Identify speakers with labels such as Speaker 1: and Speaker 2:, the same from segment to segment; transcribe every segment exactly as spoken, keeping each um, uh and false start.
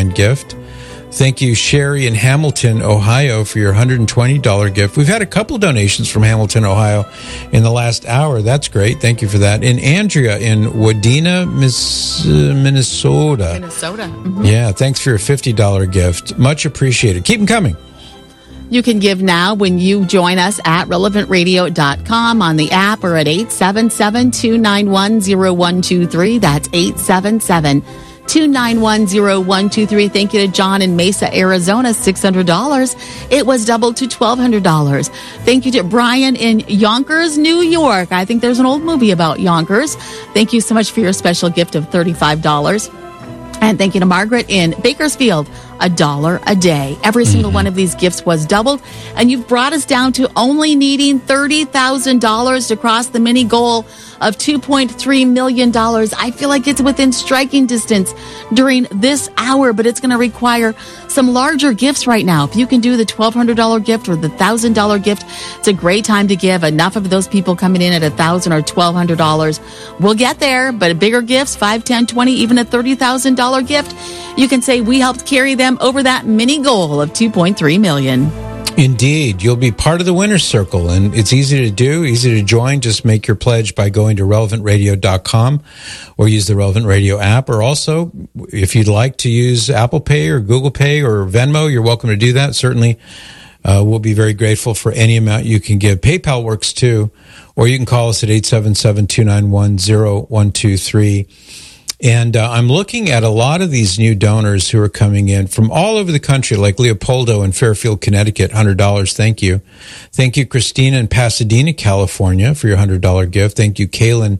Speaker 1: kind gift. Thank you, Sherry in Hamilton, Ohio, for your one hundred twenty dollars gift. We've had a couple donations from Hamilton, Ohio in the last hour. That's great. Thank you for that. And Andrea in Wadena, Miss, uh, Minnesota.
Speaker 2: Minnesota. Mm-hmm.
Speaker 1: Yeah, thanks for your fifty dollars gift. Much appreciated. Keep them coming.
Speaker 2: You can give now when you join us at relevant radio dot com on the app or at eight seven seven, two nine one, zero one two three. That's eight seven seven, two nine one, zero one two three. Thank you to John in Mesa, Arizona, six hundred dollars. It was doubled to twelve hundred dollars. Thank you to Brian in Yonkers, New York. I think there's an old movie about Yonkers. Thank you so much for your special gift of thirty-five dollars. And thank you to Margaret in Bakersfield, a dollar a day. Every single mm-hmm. one of these gifts was doubled. And you've brought us down to only needing thirty thousand dollars to cross the mini goal of two point three million dollars. I feel like it's within striking distance during this hour, but it's going to require some larger gifts right now. If you can do the twelve hundred dollars gift or the one thousand dollars gift, it's a great time to give. Enough of those people coming in at one thousand dollars or twelve hundred dollars. We'll get there, but bigger gifts, five, ten, twenty, even a thirty thousand dollars gift, you can say we helped carry them over that mini goal of two point three million dollars.
Speaker 1: Indeed. You'll be part of the winner's circle, and it's easy to do, easy to join. Just make your pledge by going to relevant radio dot com or use the Relevant Radio app. Or also, if you'd like to use Apple Pay or Google Pay or Venmo, you're welcome to do that. Certainly, uh, we'll be very grateful for any amount you can give. PayPal works too, or you can call us at eight seven seven, two nine one, zero one two three. And uh, I'm looking at a lot of these new donors who are coming in from all over the country, like Leopoldo in Fairfield, Connecticut, one hundred dollars. Thank you. Thank you, Christina in Pasadena, California, for your one hundred dollars gift. Thank you, Kaylin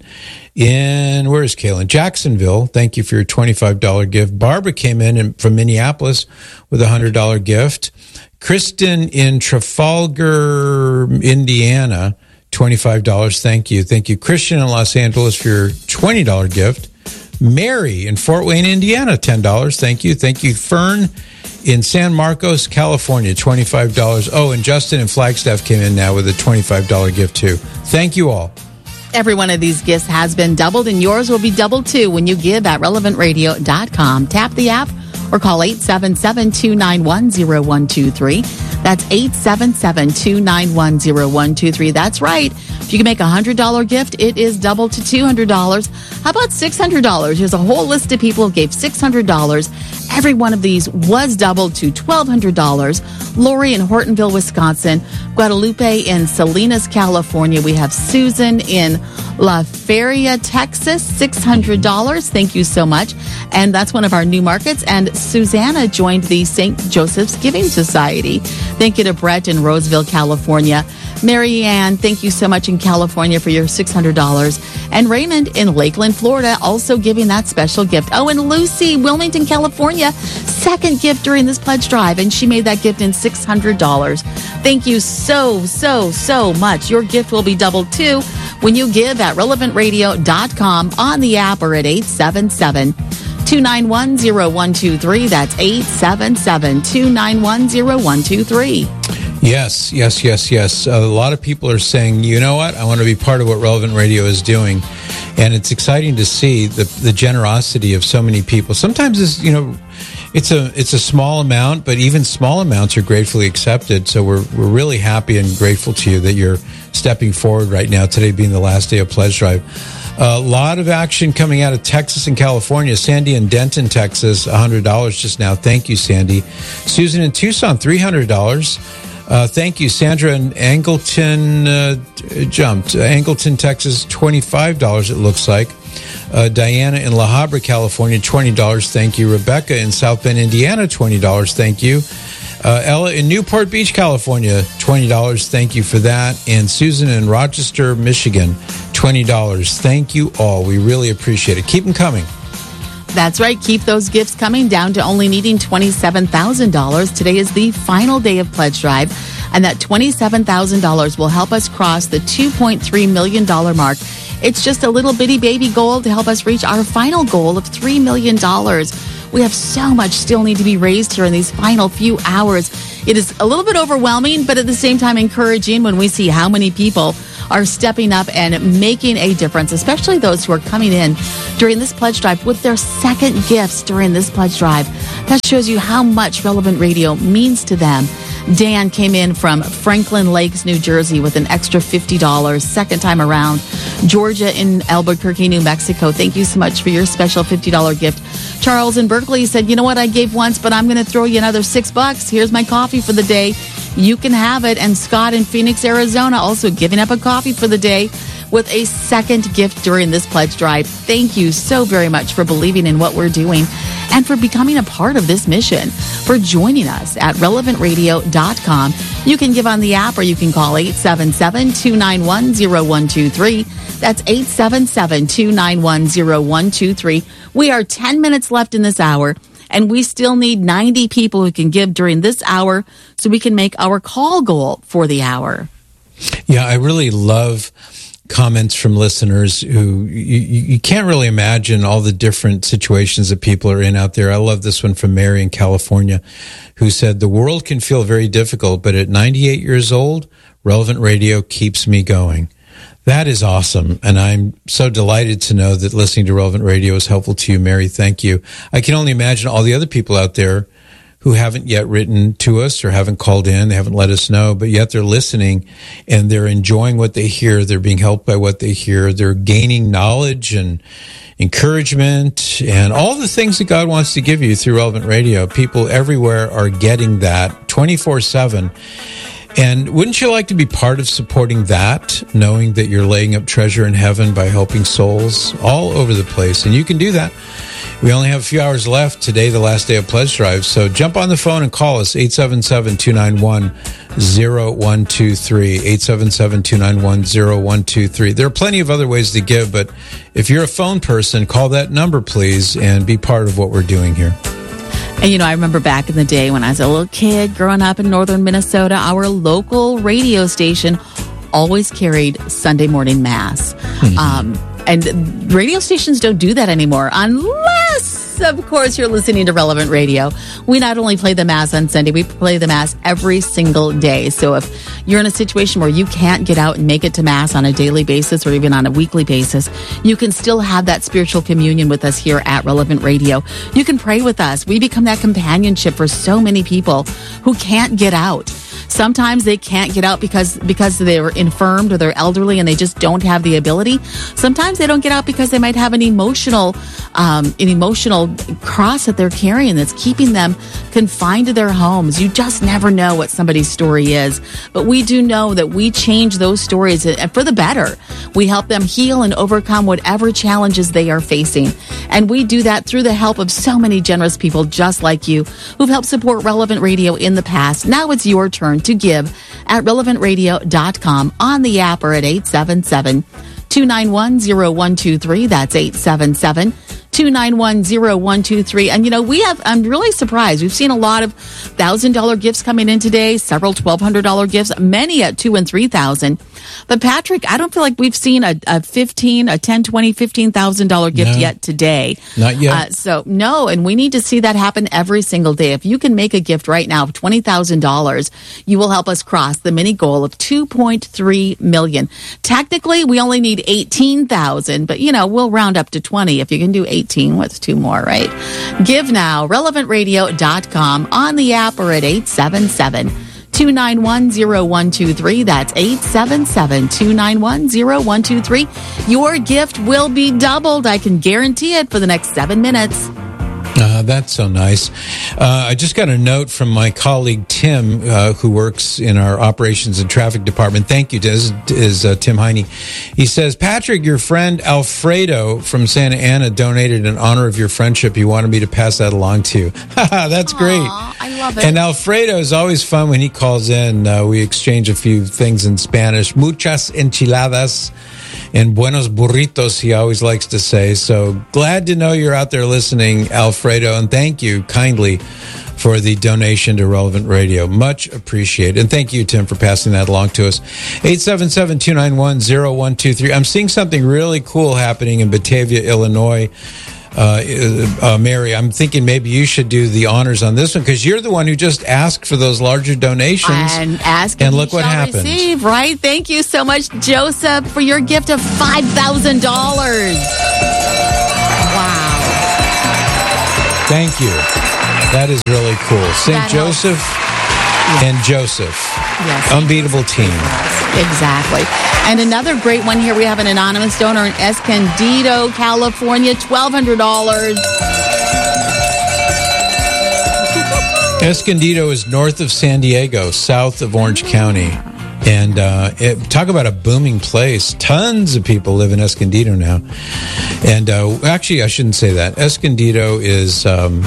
Speaker 1: in, where is Kaylin? Jacksonville. Thank you for your twenty-five dollars gift. Barbara came in, in from Minneapolis with a one hundred dollars gift. Kristen in Trafalgar, Indiana, twenty-five dollars. Thank you. Thank you, Christian in Los Angeles, for your twenty dollars gift. Mary in Fort Wayne, Indiana, ten dollars. Thank you. Thank you, Fern in San Marcos, California, twenty-five dollars. Oh, and Justin in Flagstaff came in now with a twenty-five dollars gift, too. Thank you all.
Speaker 2: Every one of these gifts has been doubled, and yours will be doubled, too, when you give at relevant radio dot com. Tap the app or call eight seven seven, two nine one, zero one two three. That's eight seven seven, two nine one, zero one two three. That's right. If you can make a one hundred dollars gift, it is doubled to two hundred dollars. How about six hundred dollars? Here's a whole list of people who gave six hundred dollars. Every one of these was doubled to twelve hundred dollars. Lori in Hortonville, Wisconsin. Guadalupe in Salinas, California. We have Susan in La Feria, Texas, six hundred dollars. Thank you so much. And that's one of our new markets. And Susanna joined the Saint Joseph's Giving Society. Thank you to Brett in Roseville, California. Mary Ann, thank you so much in California for your six hundred dollars. And Raymond in Lakeland, Florida, also giving that special gift. Oh, and Lucy, Wilmington, California, second gift during this pledge drive, and she made that gift in six hundred dollars. Thank you so, so, so much. Your gift will be doubled, too, when you give at relevant radio dot com on the app or at eight seven seven, two nine one, zero one two three. That's eight seven seven, two nine one, zero one two three.
Speaker 1: Yes, yes, yes, yes. A lot of people are saying, you know what, I want to be part of what Relevant Radio is doing. And it's exciting to see the the generosity of so many people. Sometimes it's, you know, it's a it's a small amount, but even small amounts are gratefully accepted. So we're we're really happy and grateful to you that you're stepping forward right now, today being the last day of Pledge Drive. A lot of action coming out of Texas and California. Sandy in Denton, Texas, one hundred dollars just now. Thank you, Sandy. Susan in Tucson, three hundred dollars. Uh, thank you. Sandra in Angleton uh, jumped. Uh, Angleton, Texas, twenty-five dollars it looks like. Uh, Diana in La Habra, California, twenty dollars. Thank you. Rebecca in South Bend, Indiana, twenty dollars. Thank you. Uh, Ella in Newport Beach, California, twenty dollars. Thank you for that. And Susan in Rochester, Michigan, twenty dollars. Thank you all. We really appreciate it. Keep them coming.
Speaker 2: That's right. Keep those gifts coming, down to only needing twenty-seven thousand dollars. Today is the final day of Pledge Drive, and that twenty-seven thousand dollars will help us cross the two point three million dollars mark. It's just a little bitty baby goal to help us reach our final goal of three million dollars. We have so much still need to be raised here in these final few hours. It is a little bit overwhelming, but at the same time encouraging when we see how many people are stepping up and making a difference, especially those who are coming in during this pledge drive with their second gifts during this pledge drive. That shows you how much Relevant Radio means to them. Dan came in from Franklin Lakes, New Jersey with an extra fifty dollars, second time around. Georgia in Albuquerque, New Mexico, thank you so much for your special fifty dollars gift. Charles in Berkeley said, you know what, I gave once, but I'm going to throw you another six bucks. Here's my coffee for the day. You can have it. And Scott in Phoenix, Arizona, also giving up a coffee for the day with a second gift during this pledge drive. Thank you so very much for believing in what we're doing and for becoming a part of this mission, for joining us at relevant radio dot com. You can give on the app or you can call eight seven seven, two nine one, zero one two three. That's eight seven seven, two nine one, zero one two three. We are ten minutes left in this hour, and we still need ninety people who can give during this hour so we can make our call goal for the hour.
Speaker 1: Yeah, I really love comments from listeners who you, you can't really imagine all the different situations that people are in out there. I love this one from Mary in California, who said, the world can feel very difficult, but at ninety-eight years old, Relevant Radio keeps me going. That is awesome. And I'm so delighted to know that listening to Relevant Radio is helpful to you, Mary. Thank you. I can only imagine all the other people out there who haven't yet written to us or haven't called in, they haven't let us know, but yet they're listening and they're enjoying what they hear. They're being helped by what they hear. They're gaining knowledge and encouragement and all the things that God wants to give you through Relevant Radio. People everywhere are getting that twenty-four seven. And wouldn't you like to be part of supporting that, knowing that you're laying up treasure in heaven by helping souls all over the place? And you can do that. We only have a few hours left today, the last day of Pledge Drive. So jump on the phone and call us, eight seven seven, two nine one, zero one two three, eight seven seven, two nine one, zero one two three. There are plenty of other ways to give, but if you're a phone person, call that number, please, and be part of what we're doing here.
Speaker 2: And, you know, I remember back in the day when I was a little kid growing up in northern Minnesota, our local radio station always carried Sunday morning mass. Mm-hmm. Um, and radio stations don't do that anymore unless, of course, you're listening to Relevant Radio. We not only play the Mass on Sunday, we play the Mass every single day. So if you're in a situation where you can't get out and make it to Mass on a daily basis or even on a weekly basis, you can still have that spiritual communion with us here at Relevant Radio. You can pray with us. We become that companionship for so many people who can't get out. Sometimes they can't get out because because they're infirmed or they're elderly and they just don't have the ability. Sometimes they don't get out because they might have an emotional um, an emotional cross that they're carrying that's keeping them confined to their homes. You just never know what somebody's story is. But we do know that we change those stories for the better. We help them heal and overcome whatever challenges they are facing. And we do that through the help of so many generous people just like you who've helped support Relevant Radio in the past. Now it's your turn to give at relevant radio dot com on the app or at eight seven seven, two nine one, zero one two three. That's eight seven seven, two nine one, zero one two three. And, you know, we have, I'm really surprised. We've seen a lot of one thousand dollars gifts coming in today, several twelve hundred dollars gifts, many at two and three thousand. But Patrick, I don't feel like we've seen a, a fifteen, a ten, twenty, fifteen thousand dollars gift no, yet today.
Speaker 1: Not yet.
Speaker 2: Uh, so no, and we need to see that happen every single day. If you can make a gift right now of twenty thousand dollars, you will help us cross the mini goal of two point three million dollars. Technically, we only need eighteen thousand, but you know, we'll round up to twenty if you can do eighteen with two more, right? Give now, relevant radio dot com on the app or at eight seven seven, two nine one, zero one two three. That's eight seven seven, two nine one, zero one two three. Your gift will be doubled. I can guarantee it for the next seven minutes.
Speaker 1: Uh, that's so nice. Uh, I just got a note from my colleague Tim, uh, who works in our operations and traffic department. Thank you, is, is uh, Tim Heine. He says, Patrick, your friend Alfredo from Santa Ana donated in honor of your friendship. He wanted me to pass that along to you. That's
Speaker 2: Aww,
Speaker 1: great.
Speaker 2: I love it.
Speaker 1: And Alfredo is always fun when he calls in. Uh, we exchange a few things in Spanish. Muchas enchiladas and buenos burritos, he always likes to say. So glad to know you're out there listening, Alfredo, and thank you kindly for the donation to Relevant Radio. Much appreciated. And thank you, Tim, for passing that along to us. eight seven seven, two nine one, zero one two three. I'm seeing something really cool happening in Batavia, Illinois. uh, uh, Mary, I'm thinking maybe you should do the honors on this one because you're the one who just asked for those larger donations.
Speaker 2: And ask
Speaker 1: and look what happened.
Speaker 2: Receive, right? Thank you so much, Joseph, for your gift of five thousand dollars. Wow.
Speaker 1: Thank you. That is really cool. Saint Joseph yes. and Joseph.
Speaker 2: Yes.
Speaker 1: Unbeatable team.
Speaker 2: Yes, exactly. And another great one here. We have an anonymous donor in Escondido, California, twelve hundred dollars.
Speaker 1: Escondido is north of San Diego, south of Orange County. And uh, it, talk about a booming place. Tons of people live in Escondido now. And uh, actually, I shouldn't say that. Escondido is... Um,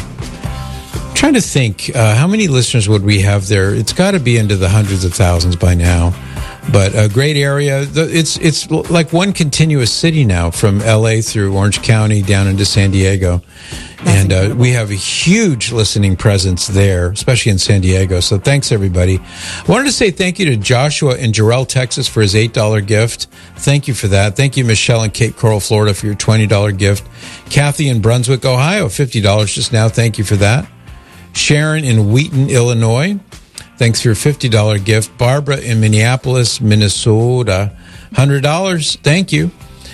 Speaker 1: trying to think, uh, how many listeners would we have there? It's got to be into the hundreds of thousands by now. But a great area. It's it's like one continuous city now from L A through Orange County down into San Diego. And uh, we have a huge listening presence there, especially in San Diego. So thanks, everybody. I wanted to say thank you to Joshua in Jarrell, Texas for his eight dollars gift. Thank you for that. Thank you, Michelle in Cape Coral, Florida for your twenty dollars gift. Kathy in Brunswick, Ohio, fifty dollars just now. Thank you for that. Sharon in Wheaton, Illinois, thanks for your fifty dollars gift. Barbara in Minneapolis, Minnesota, one hundred dollars. Thank you.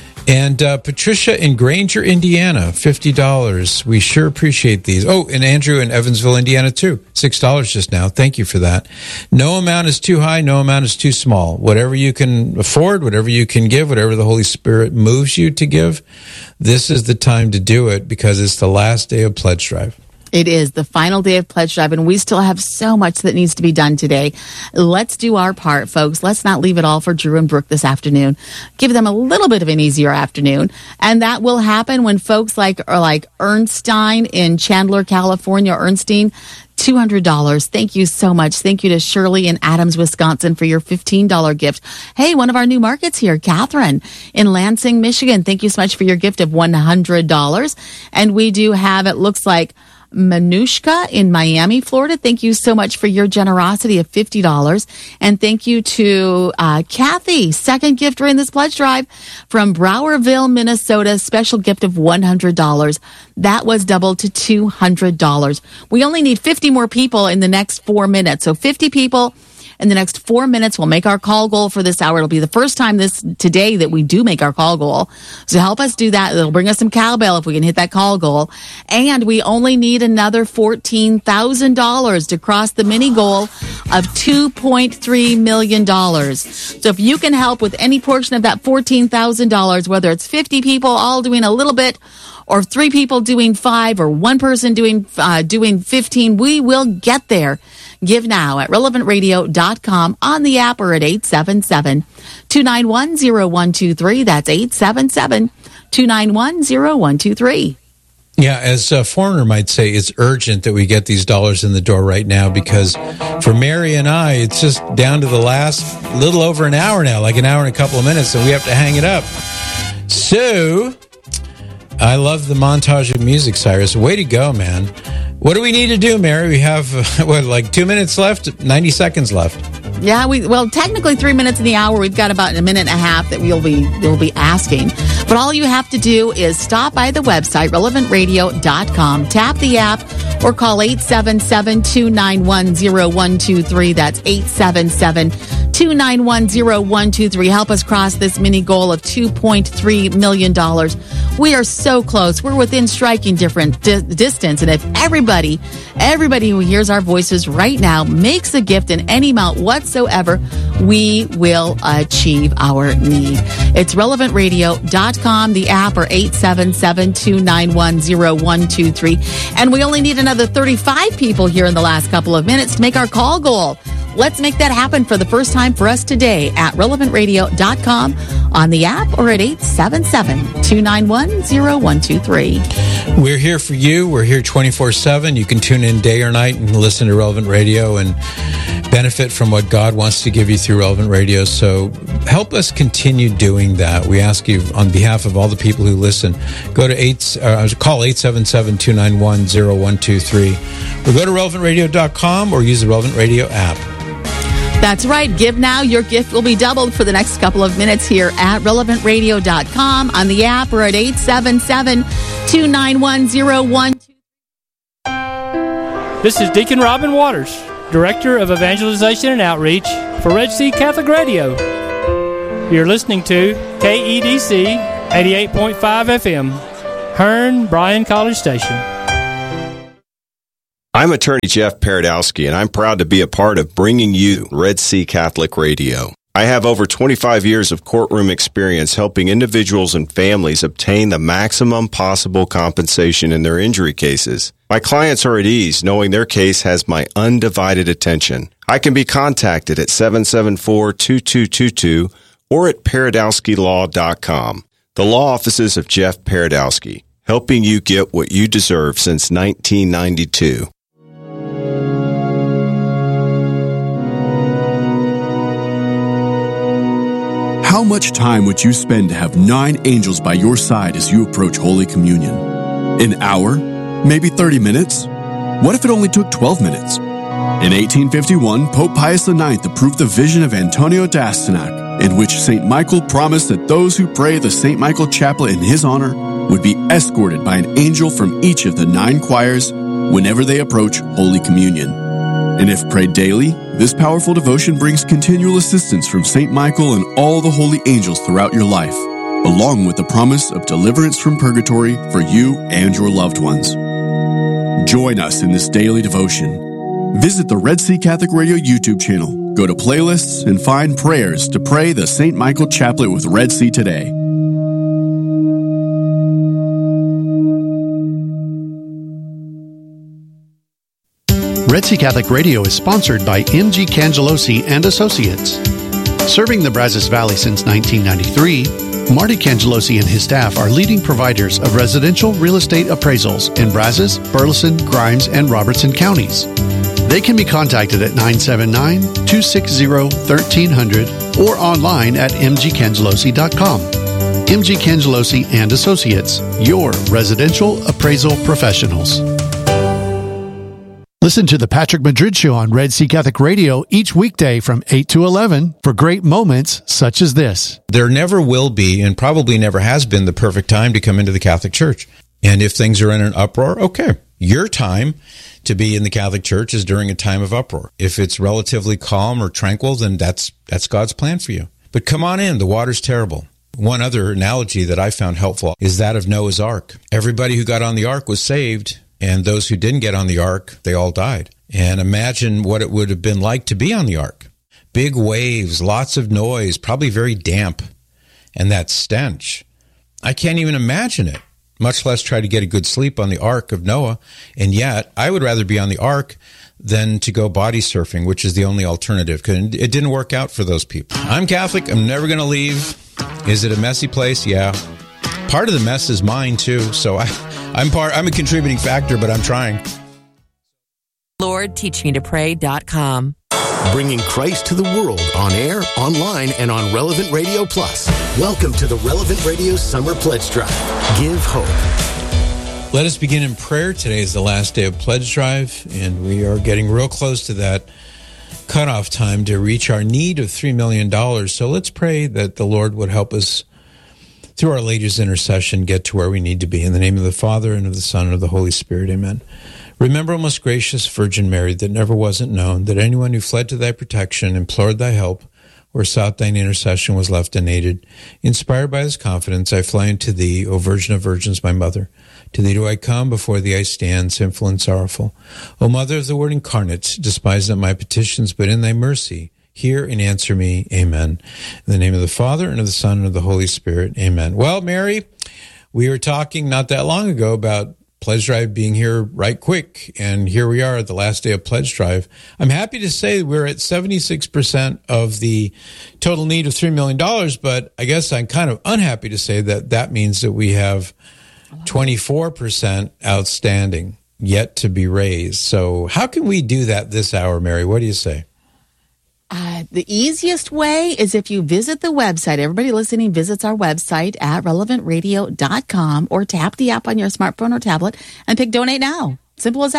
Speaker 1: And uh, Patricia in Granger, Indiana, fifty dollars. We sure appreciate these. Oh, and Andrew in Evansville, Indiana, too, six dollars just now. Thank you for that. No amount is too high. No amount is too small. Whatever you can afford, whatever you can give, whatever the Holy Spirit moves you to give, this is the time to do it because it's the last day of Pledge Drive.
Speaker 2: It is the final day of Pledge Drive, and we still have so much that needs to be done today. Let's do our part, folks. Let's not leave it all for Drew and Brooke this afternoon. Give them a little bit of an easier afternoon, and that will happen when folks like are like Ernstein in Chandler, California, Ernstein, two hundred dollars. Thank you so much. Thank you to Shirley in Adams, Wisconsin for your fifteen dollars gift. Hey, one of our new markets here, Catherine in Lansing, Michigan. Thank you so much for your gift of one hundred dollars. And we do have, it looks like, Manushka in Miami, Florida. Thank you so much for your generosity of fifty dollars. And thank you to uh, Kathy, second gifter in this pledge drive from Browerville, Minnesota, special gift of one hundred dollars. That was doubled to two hundred dollars. We only need fifty more people in the next four minutes. So fifty people in the next four minutes. We'll make our call goal for this hour. It'll be the first time this today that we do make our call goal. So help us do that. It'll bring us some cowbell if we can hit that call goal. And we only need another fourteen thousand dollars to cross the mini goal of two point three million dollars. So if you can help with any portion of that fourteen thousand dollars, whether it's fifty people all doing a little bit, or three people doing five, or one person doing uh, doing fifteen, we will get there. Give now at relevant radio dot com, on the app, or at eight seven seven, two nine one, zero one two three. That's eight seven seven, two nine one, zero one two three.
Speaker 1: Yeah, as a foreigner might say, it's urgent that we get these dollars in the door right now because for Mary and I, it's just down to the last little over an hour now, like an hour and a couple of minutes, and we have to hang it up. So, I love the montage of music, Cyrus. Way to go, man. What do we need to do, Mary? We have, uh, what, like two minutes left? ninety seconds left.
Speaker 2: Yeah, we well, technically three minutes in the hour. We've got about a minute and a half that we'll be we'll be asking. But all you have to do is stop by the website, relevant radio dot com, tap the app, or call eight seven seven, two nine one, zero one two three. That's eight seven seven, two nine one, zero one two three. Help us cross this mini goal of two point three million dollars. We are so close. We're within striking different di- distance. And if everybody, everybody who hears our voices right now makes a gift in any amount whatsoever, we will achieve our need. It's relevant radio dot com, the app, or eight seven seven, two nine one, zero one two three. And we only need another thirty-five people here in the last couple of minutes to make our call goal. Let's make that happen for the first time for us today at relevant radio dot com, on the app, or at eight seven seven, two nine one, zero one two three.
Speaker 1: We're here for you. We're here twenty-four seven. You can tune in day or night and listen to Relevant Radio and benefit from what God wants to give you through Relevant Radio. So help us continue doing that. We ask you on behalf of all the people who listen, go to eight, uh, call eight seven seven, two nine one, zero one two three, or go to relevant radio dot com or use the Relevant Radio app.
Speaker 2: That's right. Give now. Your gift will be doubled for the next couple of minutes here at relevant radio dot com, on the app, or at eight seven seven, two nine one, zero one two.
Speaker 3: This is Deacon Robin Waters, Director of Evangelization and Outreach for Red Sea Catholic Radio. You're listening to K E D C eighty-eight point five F M, Hearn, Bryan College Station.
Speaker 4: I'm attorney Jeff Paradowski, and I'm proud to be a part of bringing you Red Sea Catholic Radio. I have over twenty-five years of courtroom experience helping individuals and families obtain the maximum possible compensation in their injury cases. My clients are at ease knowing their case has my undivided attention. I can be contacted at seven seven four, two two two two or at paradowski law dot com. The law offices of Jeff Paradowski, helping you get what you deserve since nineteen ninety-two.
Speaker 5: How much time would you spend to have nine angels by your side as you approach Holy Communion? An hour? Maybe thirty minutes? What if it only took twelve minutes? In eighteen fifty-one, Pope Pius the ninth approved the vision of Antonio d'Astyanac, in which Saint Michael promised that those who pray the Saint Michael Chaplet in his honor would be escorted by an angel from each of the nine choirs whenever they approach Holy Communion. And if prayed daily, this powerful devotion brings continual assistance from Saint Michael and all the holy angels throughout your life, along with the promise of deliverance from purgatory for you and your loved ones. Join us in this daily devotion. Visit the Red Sea Catholic Radio YouTube channel, go to playlists, and find prayers to pray the Saint Michael Chaplet with Red Sea today.
Speaker 6: Red Sea Catholic Radio is sponsored by M G Cangelosi and Associates. Serving the Brazos Valley since nineteen ninety-three, Marty Cangelosi and his staff are leading providers of residential real estate appraisals in Brazos, Burleson, Grimes, and Robertson counties. They can be contacted at nine seven nine, two six zero, one three zero zero or online at m g cangelosi dot com. M G Cangelosi and Associates, your residential appraisal professionals. Listen to the Patrick Madrid Show on Red Sea Catholic Radio each weekday from eight to eleven for great moments such as this.
Speaker 1: There never will be, and probably never has been, the perfect time to come into the Catholic Church. And if things are in an uproar, okay. Your time to be in the Catholic Church is during a time of uproar. If it's relatively calm or tranquil, then that's that's God's plan for you. But come on in. The water's terrible. One other analogy that I found helpful is that of Noah's Ark. Everybody who got on the ark was saved, and those who didn't get on the ark, they all died. And imagine what it would have been like to be on the ark. Big waves, lots of noise, probably very damp, and that stench. I can't even imagine it, much less try to get a good sleep on the ark of Noah. And yet, I would rather be on the ark than to go body surfing, which is the only alternative, because it didn't work out for those people. I'm Catholic. I'm never going to leave. Is it a messy place? Yeah. Part of the mess is mine, too, so I... I'm part. I'm a contributing factor, but I'm trying.
Speaker 7: Lord Teach Me To Pray dot com.
Speaker 8: Bringing Christ to the world on air, online, and on Relevant Radio Plus. Welcome to the Relevant Radio Summer Pledge Drive. Give hope.
Speaker 1: Let us begin in prayer. Today is the last day of Pledge Drive, and we are getting real close to that cutoff time to reach our need of three million dollars. So let's pray that the Lord would help us, through Our Lady's intercession, get to where we need to be. In the name of the Father, and of the Son, and of the Holy Spirit, amen. Remember, O most gracious Virgin Mary, that never wasn't known that anyone who fled to thy protection, implored thy help, or sought thine intercession was left unaided. Inspired by this confidence, I fly unto thee, O Virgin of Virgins, my mother. To thee do I come, before thee I stand, sinful and sorrowful. O Mother of the Word incarnate, despise not my petitions, but in thy mercy, hear and answer me. Amen. In the name of the Father, and of the Son, and of the Holy Spirit. Amen. Well, Mary, we were talking not that long ago about Pledge Drive being here right quick, and here we are at the last day of Pledge Drive. I'm happy to say we're at seventy-six percent of the total need of three million dollars, but I guess I'm kind of unhappy to say that that means that we have twenty-four percent outstanding yet to be raised. So how can we do that this hour, Mary? What do you say?
Speaker 2: Uh, the easiest way is if you visit the website. Everybody listening visits our website at relevant radio dot com, or tap the app on your smartphone or tablet and pick Donate Now. Simple as that.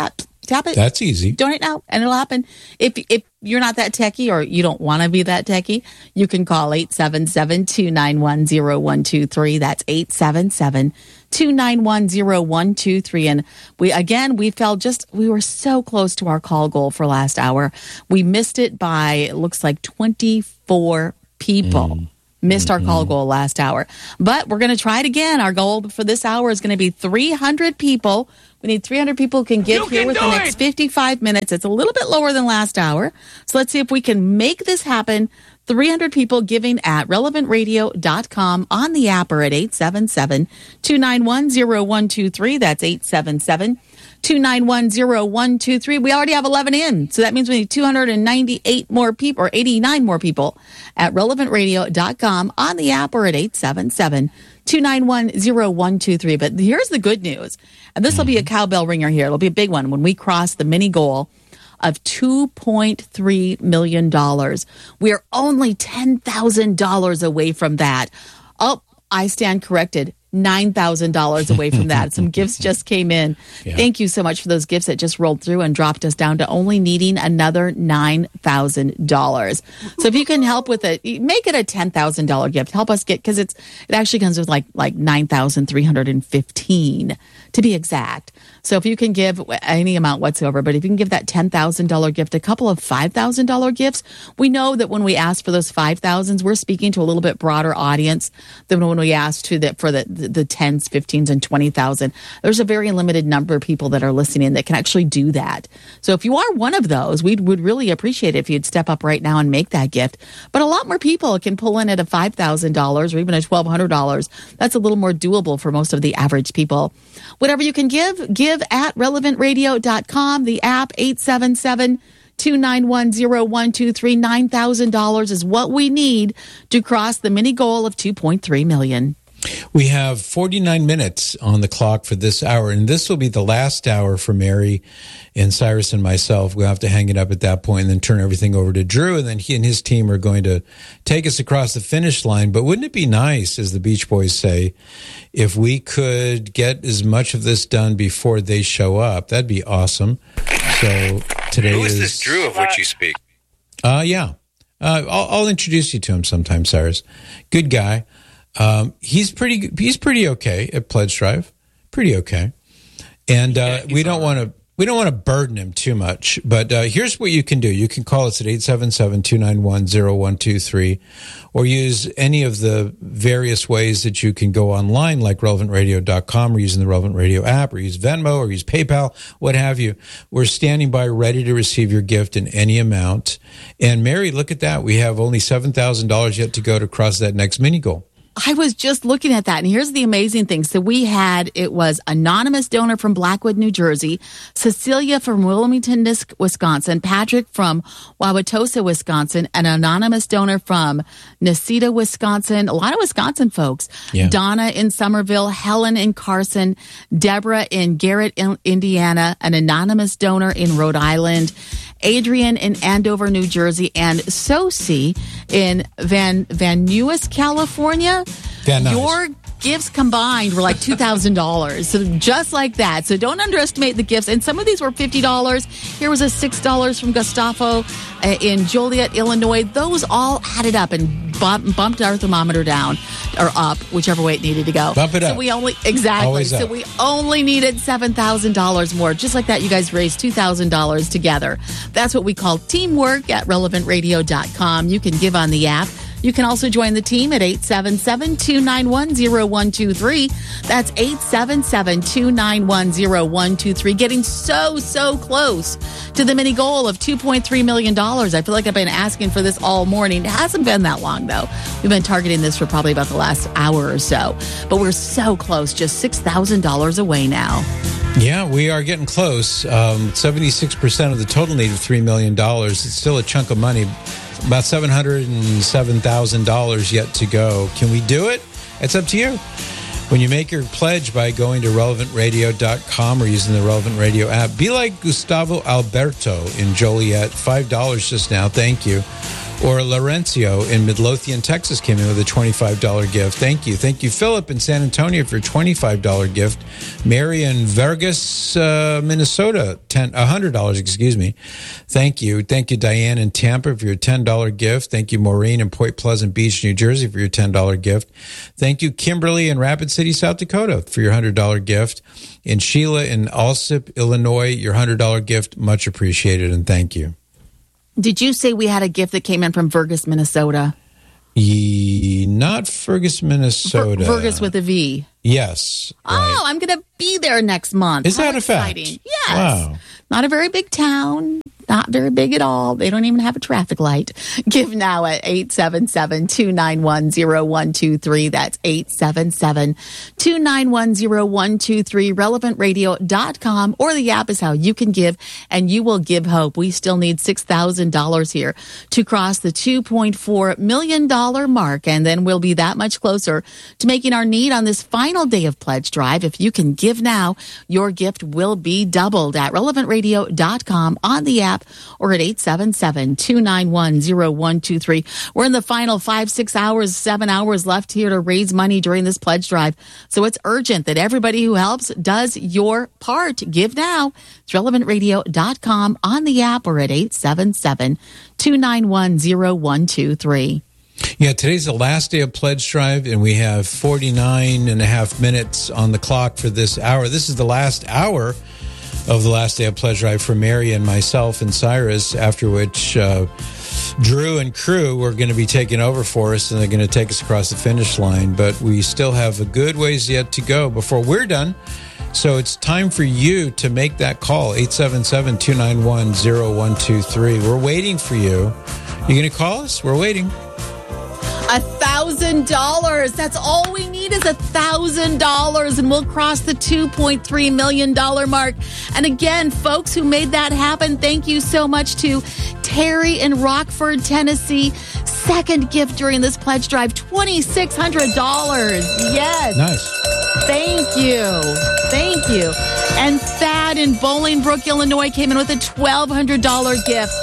Speaker 2: Tap it.
Speaker 1: That's easy.
Speaker 2: Donate now, and it'll happen. If if you're not that techie or you don't want to be that techie, you can call eight seven seven, two nine one, zero one two three. That's eight seven seven, two nine one, zero one two three. And we, again, we fell just, we were so close to our call goal for last hour. We missed it by, it looks like twenty-four people. Mm. Missed our call goal last hour. But we're going to try it again. Our goal for this hour is going to be three hundred people. We need three hundred people who can give here within the next fifty-five minutes. It's a little bit lower than last hour. So let's see if we can make this happen. three hundred people giving at relevant radio dot com on the app or at eight seven seven, two nine one, zero one two three. That's eight seven seven, two nine one, zero one two three. We already have eleven in. So that means we need two hundred ninety-eight more people or eighty-nine more people at relevant radio dot com on the app or at eight seven seven, two nine one, zero one two three. But here's the good news. And this will be a cowbell ringer here. It'll be a big one when we cross the mini goal of two point three million dollars. We are only ten thousand dollars away from that. Oh, I stand corrected. nine thousand dollars away from that. Some gifts just came in. Yeah. Thank you so much for those gifts that just rolled through and dropped us down to only needing another nine thousand dollars. So if you can help with it, make it a ten thousand dollars gift. Help us get, because it's it actually comes with like like nine thousand three hundred fifteen to be exact. So if you can give any amount whatsoever, but if you can give that ten thousand dollars gift, a couple of five thousand dollars gifts, we know that when we ask for those five thousands, we're speaking to a little bit broader audience than when we ask to the, for the, the, the tens, fifteens, and twenty thousand. There's a very limited number of people that are listening that can actually do that. So if you are one of those, we would really appreciate it if you'd step up right now and make that gift. But a lot more people can pull in at a five thousand dollars or even a twelve hundred dollars. That's a little more doable for most of the average people. Whatever you can give, give at relevant radio dot com, the app eight seven seven, two nine one, zero one two three. nine thousand dollars is what we need to cross the mini goal of two point three million dollars.
Speaker 1: We have forty-nine minutes on the clock for this hour, and this will be the last hour for Mary and Cyrus and myself. We'll have to hang it up at that point and then turn everything over to Drew, and then he and his team are going to take us across the finish line. But wouldn't it be nice, as the Beach Boys say, if we could get as much of this done before they show up? That'd be awesome. So today
Speaker 9: Who is,
Speaker 1: is
Speaker 9: this Drew of which you speak?
Speaker 1: Uh, yeah. Uh, I'll, I'll introduce you to him sometime, Cyrus. Good guy. Um, he's pretty, he's pretty okay at Pledge Drive. Pretty okay. And, uh, yeah, we don't want to, we don't want to burden him too much, but, uh, here's what you can do. You can call us at eight seven seven, two nine one, zero one two three or use any of the various ways that you can go online, like relevant radio dot com or using the Relevant Radio app or use Venmo or use PayPal, what have you. We're standing by ready to receive your gift in any amount. And Mary, look at that. We have only seven thousand dollars yet to go to cross that next mini goal.
Speaker 2: I was just looking at that, and here's the amazing thing. So we had, it was anonymous donor from Blackwood, New Jersey, Cecilia from Wilmington, Wisconsin, Patrick from Wauwatosa, Wisconsin, an anonymous donor from Nacita, Wisconsin, a lot of Wisconsin folks, yeah. Donna in Somerville, Helen in Carson, Deborah in Garrett, Indiana, an anonymous donor in Rhode Island, Adrian in Andover, New Jersey, and Sosie in Van Van Nuys, California.
Speaker 1: Van Nuys.
Speaker 2: Your gifts combined were like two thousand dollars. So just like that. So don't underestimate the gifts. And some of these were fifty dollars. Here was a six dollars from Gustavo uh, in Joliet, Illinois. Those all added up and bump, bumped our thermometer down or up, whichever way it needed to go.
Speaker 1: Bump it
Speaker 2: so
Speaker 1: up.
Speaker 2: We only, exactly.
Speaker 1: Always
Speaker 2: so
Speaker 1: up.
Speaker 2: we only needed seven thousand dollars more. Just like that, you guys raised two thousand dollars together. That's what we call teamwork at relevant radio dot com. You can give on the app. You can also join the team at eight seven seven, two nine one, zero one two three. That's eight seven seven, two nine one, zero one two three. Getting so, so close to the mini goal of two point three million dollars. I feel like I've been asking for this all morning. It hasn't been that long, though. We've been targeting this for probably about the last hour or so. But we're so close, just six thousand dollars away now.
Speaker 1: Yeah, we are getting close. Um, seventy-six percent of the total need of three million dollars. It's still a chunk of money. About seven hundred seven thousand dollars yet to go. Can we do it? It's up to you. When you make your pledge by going to relevant radio dot com or using the Relevant Radio app, be like Gustavo Alberto in Joliet. five dollars just now. Thank you. Or Laurencio in Midlothian, Texas came in with a twenty-five dollars gift. Thank you. Thank you, Philip in San Antonio for your twenty-five dollars gift. Mary in Vargas, uh, Minnesota, ten, one hundred dollars, excuse me. Thank you. Thank you, Diane in Tampa for your ten dollars gift. Thank you, Maureen in Point Pleasant Beach, New Jersey for your ten dollars gift. Thank you, Kimberly in Rapid City, South Dakota for your one hundred dollars gift. And Sheila in Alsip, Illinois, your one hundred dollars gift. Much appreciated and thank you.
Speaker 2: Did you say we had a gift that came in from Fergus, Minnesota?
Speaker 1: Ye, not Fergus, Minnesota.
Speaker 2: Ver- Fergus with a V.
Speaker 1: Yes.
Speaker 2: Oh,
Speaker 1: right.
Speaker 2: I'm going to be there next month.
Speaker 1: Is
Speaker 2: How
Speaker 1: that a
Speaker 2: exciting.
Speaker 1: fact?
Speaker 2: Yes.
Speaker 1: Wow.
Speaker 2: Not a very big town. Not very big at all. They don't even have a traffic light. Give now at eight seven seven, two nine one, zero one two three. That's eight seven seven, two nine one, zero one two three. relevant radio dot com or the app is how you can give, and you will give hope. We still need six thousand dollars here to cross the two point four million dollars mark, and then we'll be that much closer to making our need on this final day of Pledge Drive. If you can give now, your gift will be doubled at relevant radio dot com, on the app, or at eight seven seven, two nine one, zero one two three. We're in the final five, six hours, seven hours left here to raise money during this pledge drive. So it's urgent that everybody who helps does your part. Give now. It's relevant radio dot com, on the app, or at eight seven seven, two nine one, zero one two three.
Speaker 1: Yeah, today's the last day of Pledge Drive, and we have forty-nine and a half minutes on the clock for this hour. This is the last hour of the last day of Pledge Drive for Mary and myself and Cyrus, after which uh, Drew and crew were going to be taking over for us, and they're going to take us across the finish line. But we still have a good ways yet to go before we're done. So it's time for you to make that call, eight seven seven, two nine one, zero one two three. We're waiting for you. You going to call us? We're waiting.
Speaker 2: A thousand dollars. That's all we need is a thousand dollars, and we'll cross the two point three million dollars mark. And again, folks who made that happen, thank you so much to Terry in Rockford, Tennessee. Second gift during this pledge drive, two thousand six hundred dollars. Yes.
Speaker 1: Nice.
Speaker 2: Thank you. Thank you. And Thad in Bolingbrook, Illinois came in with a twelve hundred dollars gift.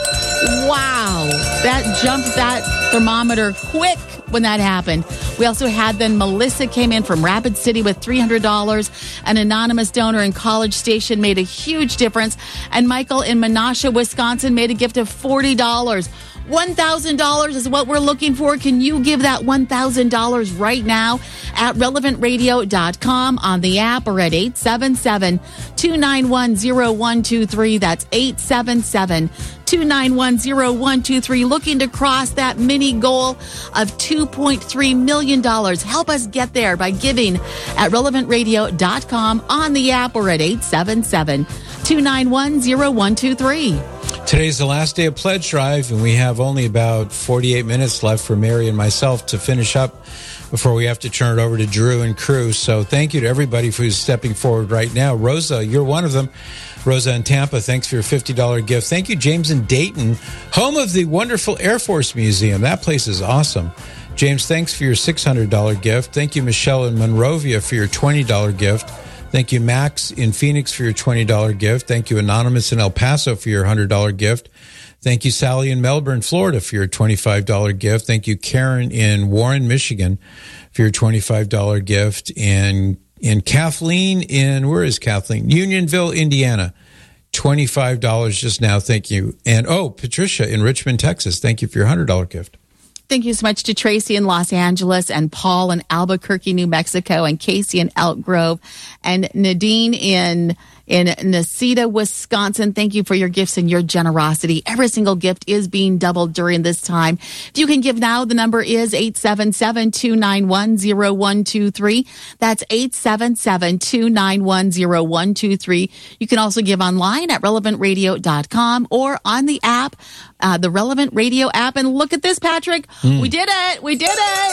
Speaker 2: Wow. That jumped that thermometer quick when that happened. We also had then Melissa came in from Rapid City with three hundred dollars. An anonymous donor in College Station made a huge difference. And Michael in Menasha, Wisconsin made a gift of forty dollars. one thousand dollars is what we're looking for. Can you give that one thousand dollars right now at relevant radio dot com, on the app, or at eight seven seven, two nine one, zero one two three. That's eight seven seven, two nine one, zero one two three. Looking to cross that mini goal of two point three million dollars. Help us get there by giving at relevant radio dot com, on the app, or at eight seven seven, two nine one, zero one two three.
Speaker 1: Today's the last day of Pledge Drive, and we have only about forty-eight minutes left for Mary and myself to finish up before we have to turn it over to Drew and crew. So thank you to everybody who's stepping forward right now. Rosa, you're one of them. Rosa in Tampa, thanks for your fifty dollars gift. Thank you, James in Dayton, home of the wonderful Air Force Museum. That place is awesome. James, thanks for your six hundred dollars gift. Thank you, Michelle in Monrovia, for your twenty dollars gift. Thank you, Max in Phoenix, for your twenty dollars gift. Thank you, Anonymous in El Paso, for your one hundred dollars gift. Thank you, Sally in Melbourne, Florida, for your twenty-five dollars gift. Thank you, Karen in Warren, Michigan, for your twenty-five dollars gift. And, and Kathleen in, where is Kathleen? Unionville, Indiana, twenty-five dollars just now. Thank you. And, oh, Patricia in Richmond, Texas, thank you for your one hundred dollars gift.
Speaker 2: Thank you so much to Tracy in Los Angeles, and Paul in Albuquerque, New Mexico, and Casey in Elk Grove, and Nadine in in Nacita, Wisconsin. Thank you for your gifts and your generosity. Every single gift is being doubled during this time. If you can give now, the number is eight seven seven, two nine one, zero one two three. That's eight seven seven, two nine one, zero one two three. You can also give online at relevant radio dot com or on the app, uh, the Relevant Radio app. And look at this, Patrick. Mm. We did it. We did it.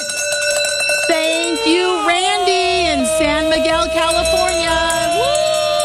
Speaker 2: Thank you, Randy in San Miguel, California. Woo!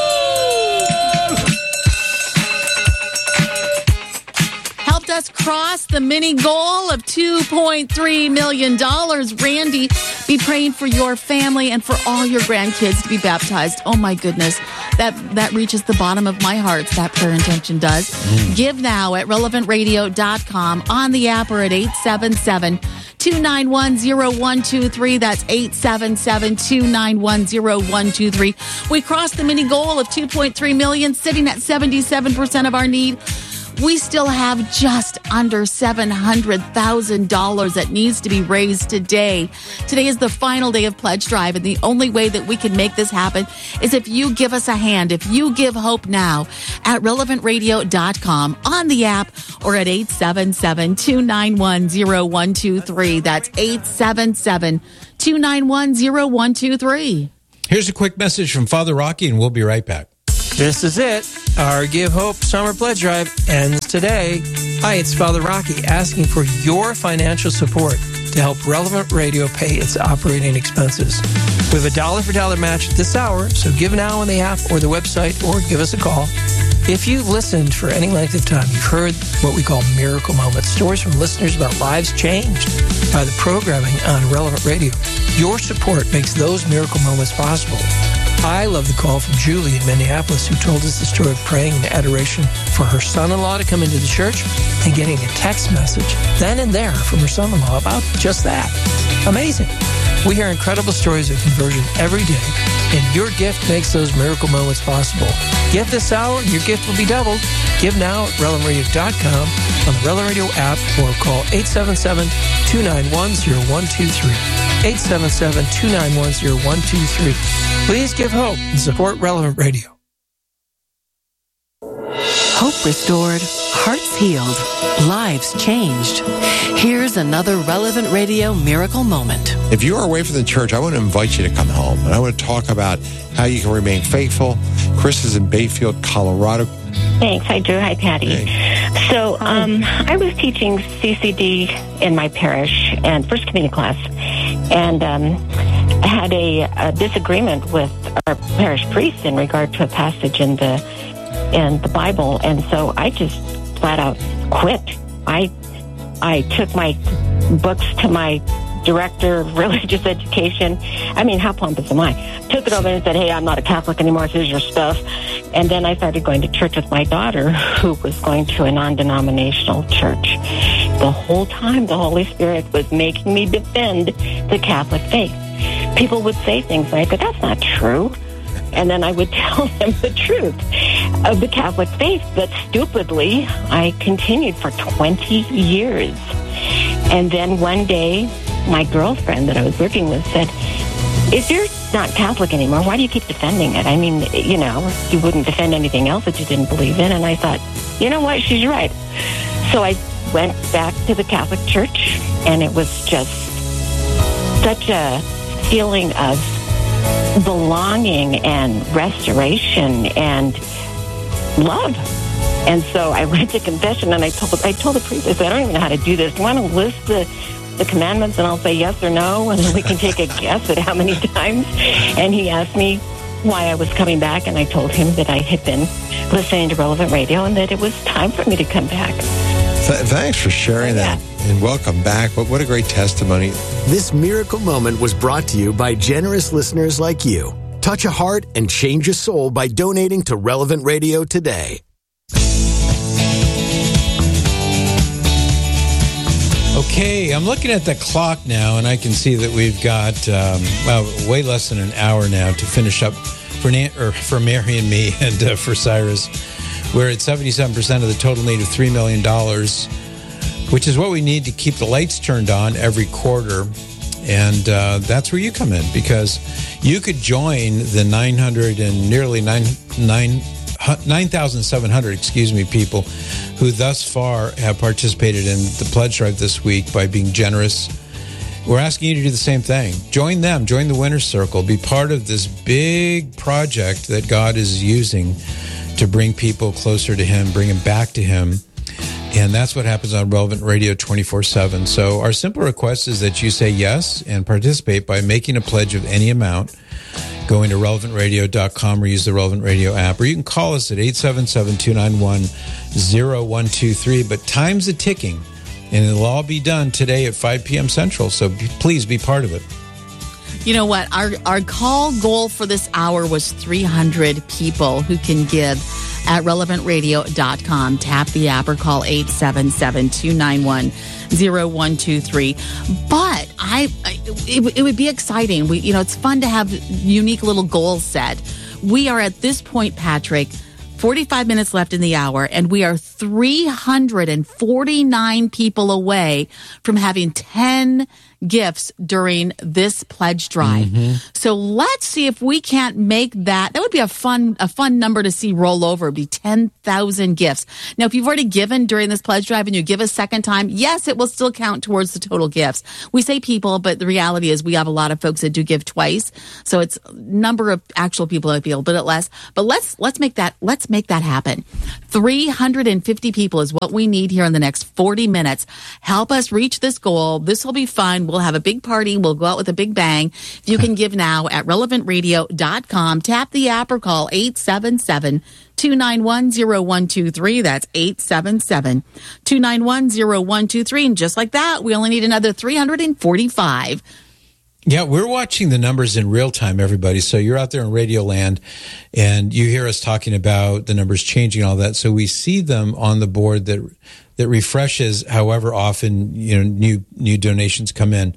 Speaker 2: Us cross the mini goal of two point three million dollars. Randy, be praying for your family and for all your grandkids to be baptized. Oh my goodness. That that reaches the bottom of my heart. That prayer intention does. Mm. Give now at relevant radio dot com, on the app, or at eight seven seven, two nine one, zero one two three. That's eight seven seven, two nine one, zero one two three. We crossed the mini goal of two point three million, sitting at seventy-seven percent of our need. We still have just under seven hundred thousand dollars that needs to be raised today. Today is the final day of Pledge Drive, and the only way that we can make this happen is if you give us a hand, if you give hope now at relevant radio dot com, on the app, or at eight seven seven, two nine one, zero one two three. That's eight seven seven, two nine one, zero one two three.
Speaker 1: Here's a quick message from Father Rocky, and we'll be right back.
Speaker 9: This is it. Our Give Hope Summer Pledge Drive ends today. Hi, it's Father Rocky asking for your financial support to help Relevant Radio pay its operating expenses. We have a dollar for dollar match this hour, so give now on the app or the website, or give us a call. If you've listened for any length of time, you've heard what we call miracle moments, stories from listeners about lives changed by the programming on Relevant Radio. Your support makes those miracle moments possible. I love the call from Julie in Minneapolis, who told us the story of praying in adoration for her son-in-law to come into the church and getting a text message then and there from her son-in-law about just that. Amazing. We hear incredible stories of conversion every day, and your gift makes those miracle moments possible. Give this hour, and your gift will be doubled. Give now at relevant radio dot com, on the Relevant Radio app, or call eight seven seven, two nine one, zero one two three. eight seven seven, two nine one, zero one two three. Please give hope and support Relevant Radio.
Speaker 7: Hope restored, hearts healed, lives changed. Here's another Relevant Radio miracle moment.
Speaker 10: If you are away from the church, I want to invite you to come home. And I want to talk about how you can remain faithful. Chris is in Bayfield, Colorado.
Speaker 11: Thanks. Hi, Drew. Hi, Patty.
Speaker 10: Hey.
Speaker 11: So um, I was teaching C C D in my parish and First Communion class, and um, I had a, a disagreement with our parish priest in regard to a passage in the in the Bible, and so I just flat out quit. I I took my books to my director of religious education. I mean, how pompous am I? Took it over and said, hey, I'm not a Catholic anymore. Here's your stuff. And then I started going to church with my daughter, who was going to a non-denominational church. The whole time, the Holy Spirit was making me defend the Catholic faith. People would say things like, but that's not true. And then I would tell them the truth of the Catholic faith. But stupidly, I continued for twenty years. And then one day, my girlfriend that I was working with said, if you're not Catholic anymore, why do you keep defending it? I mean, you know, you wouldn't defend anything else that you didn't believe in. And I thought, you know what, she's right. So I went back to the Catholic Church, and it was just such a feeling of belonging and restoration and love. And so I went to confession, and I told I told the priest, I said, I don't even know how to do this. Do you want to list the, the commandments, and I'll say yes or no, and then we can take a guess at how many times? And he asked me why I was coming back, and I told him that I had been listening to Relevant Radio and that it was time for me to come back.
Speaker 10: Th- thanks for sharing
Speaker 11: yeah.
Speaker 10: that, and welcome back. What, what a great testimony.
Speaker 8: This miracle moment was brought to you by generous listeners like you. Touch a heart and change a soul by donating to Relevant Radio today.
Speaker 1: Okay, I'm looking at the clock now, and I can see that we've got um, well, way less than an hour now to finish up for Na- or for Mary and me, and uh, for Cyrus. We're at seventy-seven percent of the total need of three million dollars, which is what we need to keep the lights turned on every quarter. And uh, that's where you come in, because you could join the nine hundred and nearly nine nine. nine thousand seven hundred, excuse me, people who thus far have participated in the pledge drive this week by being generous. We're asking you to do the same thing. Join them. Join the Winner's Circle. Be part of this big project that God is using to bring people closer to Him, bring them back to Him. And that's what happens on Relevant Radio twenty-four seven. So our simple request is that you say yes and participate by making a pledge of any amount, going to relevant radio dot com or use the Relevant Radio app. Or you can call us at eight seven seven, two nine one, zero one two three. But time's a ticking, and it'll all be done today at five p.m. Central. So be, please be part of it.
Speaker 2: You know what? Our our call goal for this hour was three hundred people who can give at relevant radio dot com. Tap the app or call eight seven seven, two nine one, zero one two three. But I, I it, it would be exciting. We, you know, it's fun to have unique little goals set. We are at this point, Patrick, forty-five minutes left in the hour, and we are three hundred forty-nine people away from having ten gifts during this pledge drive. Mm-hmm. So let's see if we can't make that. That would be a fun, a fun number to see roll over. It'd be ten thousand gifts. Now, if you've already given during this pledge drive and you give a second time, yes, it will still count towards the total gifts. We say people, but the reality is we have a lot of folks that do give twice. So it's number of actual people that be a little bit less. But let's, let's make that, let's make that happen. three hundred fifty people is what we need here in the next forty minutes. Help us reach this goal. This will be fun. We'll have a big party. We'll go out with a big bang. You can give now at relevant radio dot com. Tap the app or call eight seven seven, two nine one, zero one two three. That's eight seven seven, two nine one, zero one two three. And just like that, we only need another three hundred forty-five.
Speaker 1: Yeah, we're watching the numbers in real time, everybody. So you're out there in Radio Land and you hear us talking about the numbers changing and all that. So we see them on the board that that refreshes however often, you know, new new donations come in.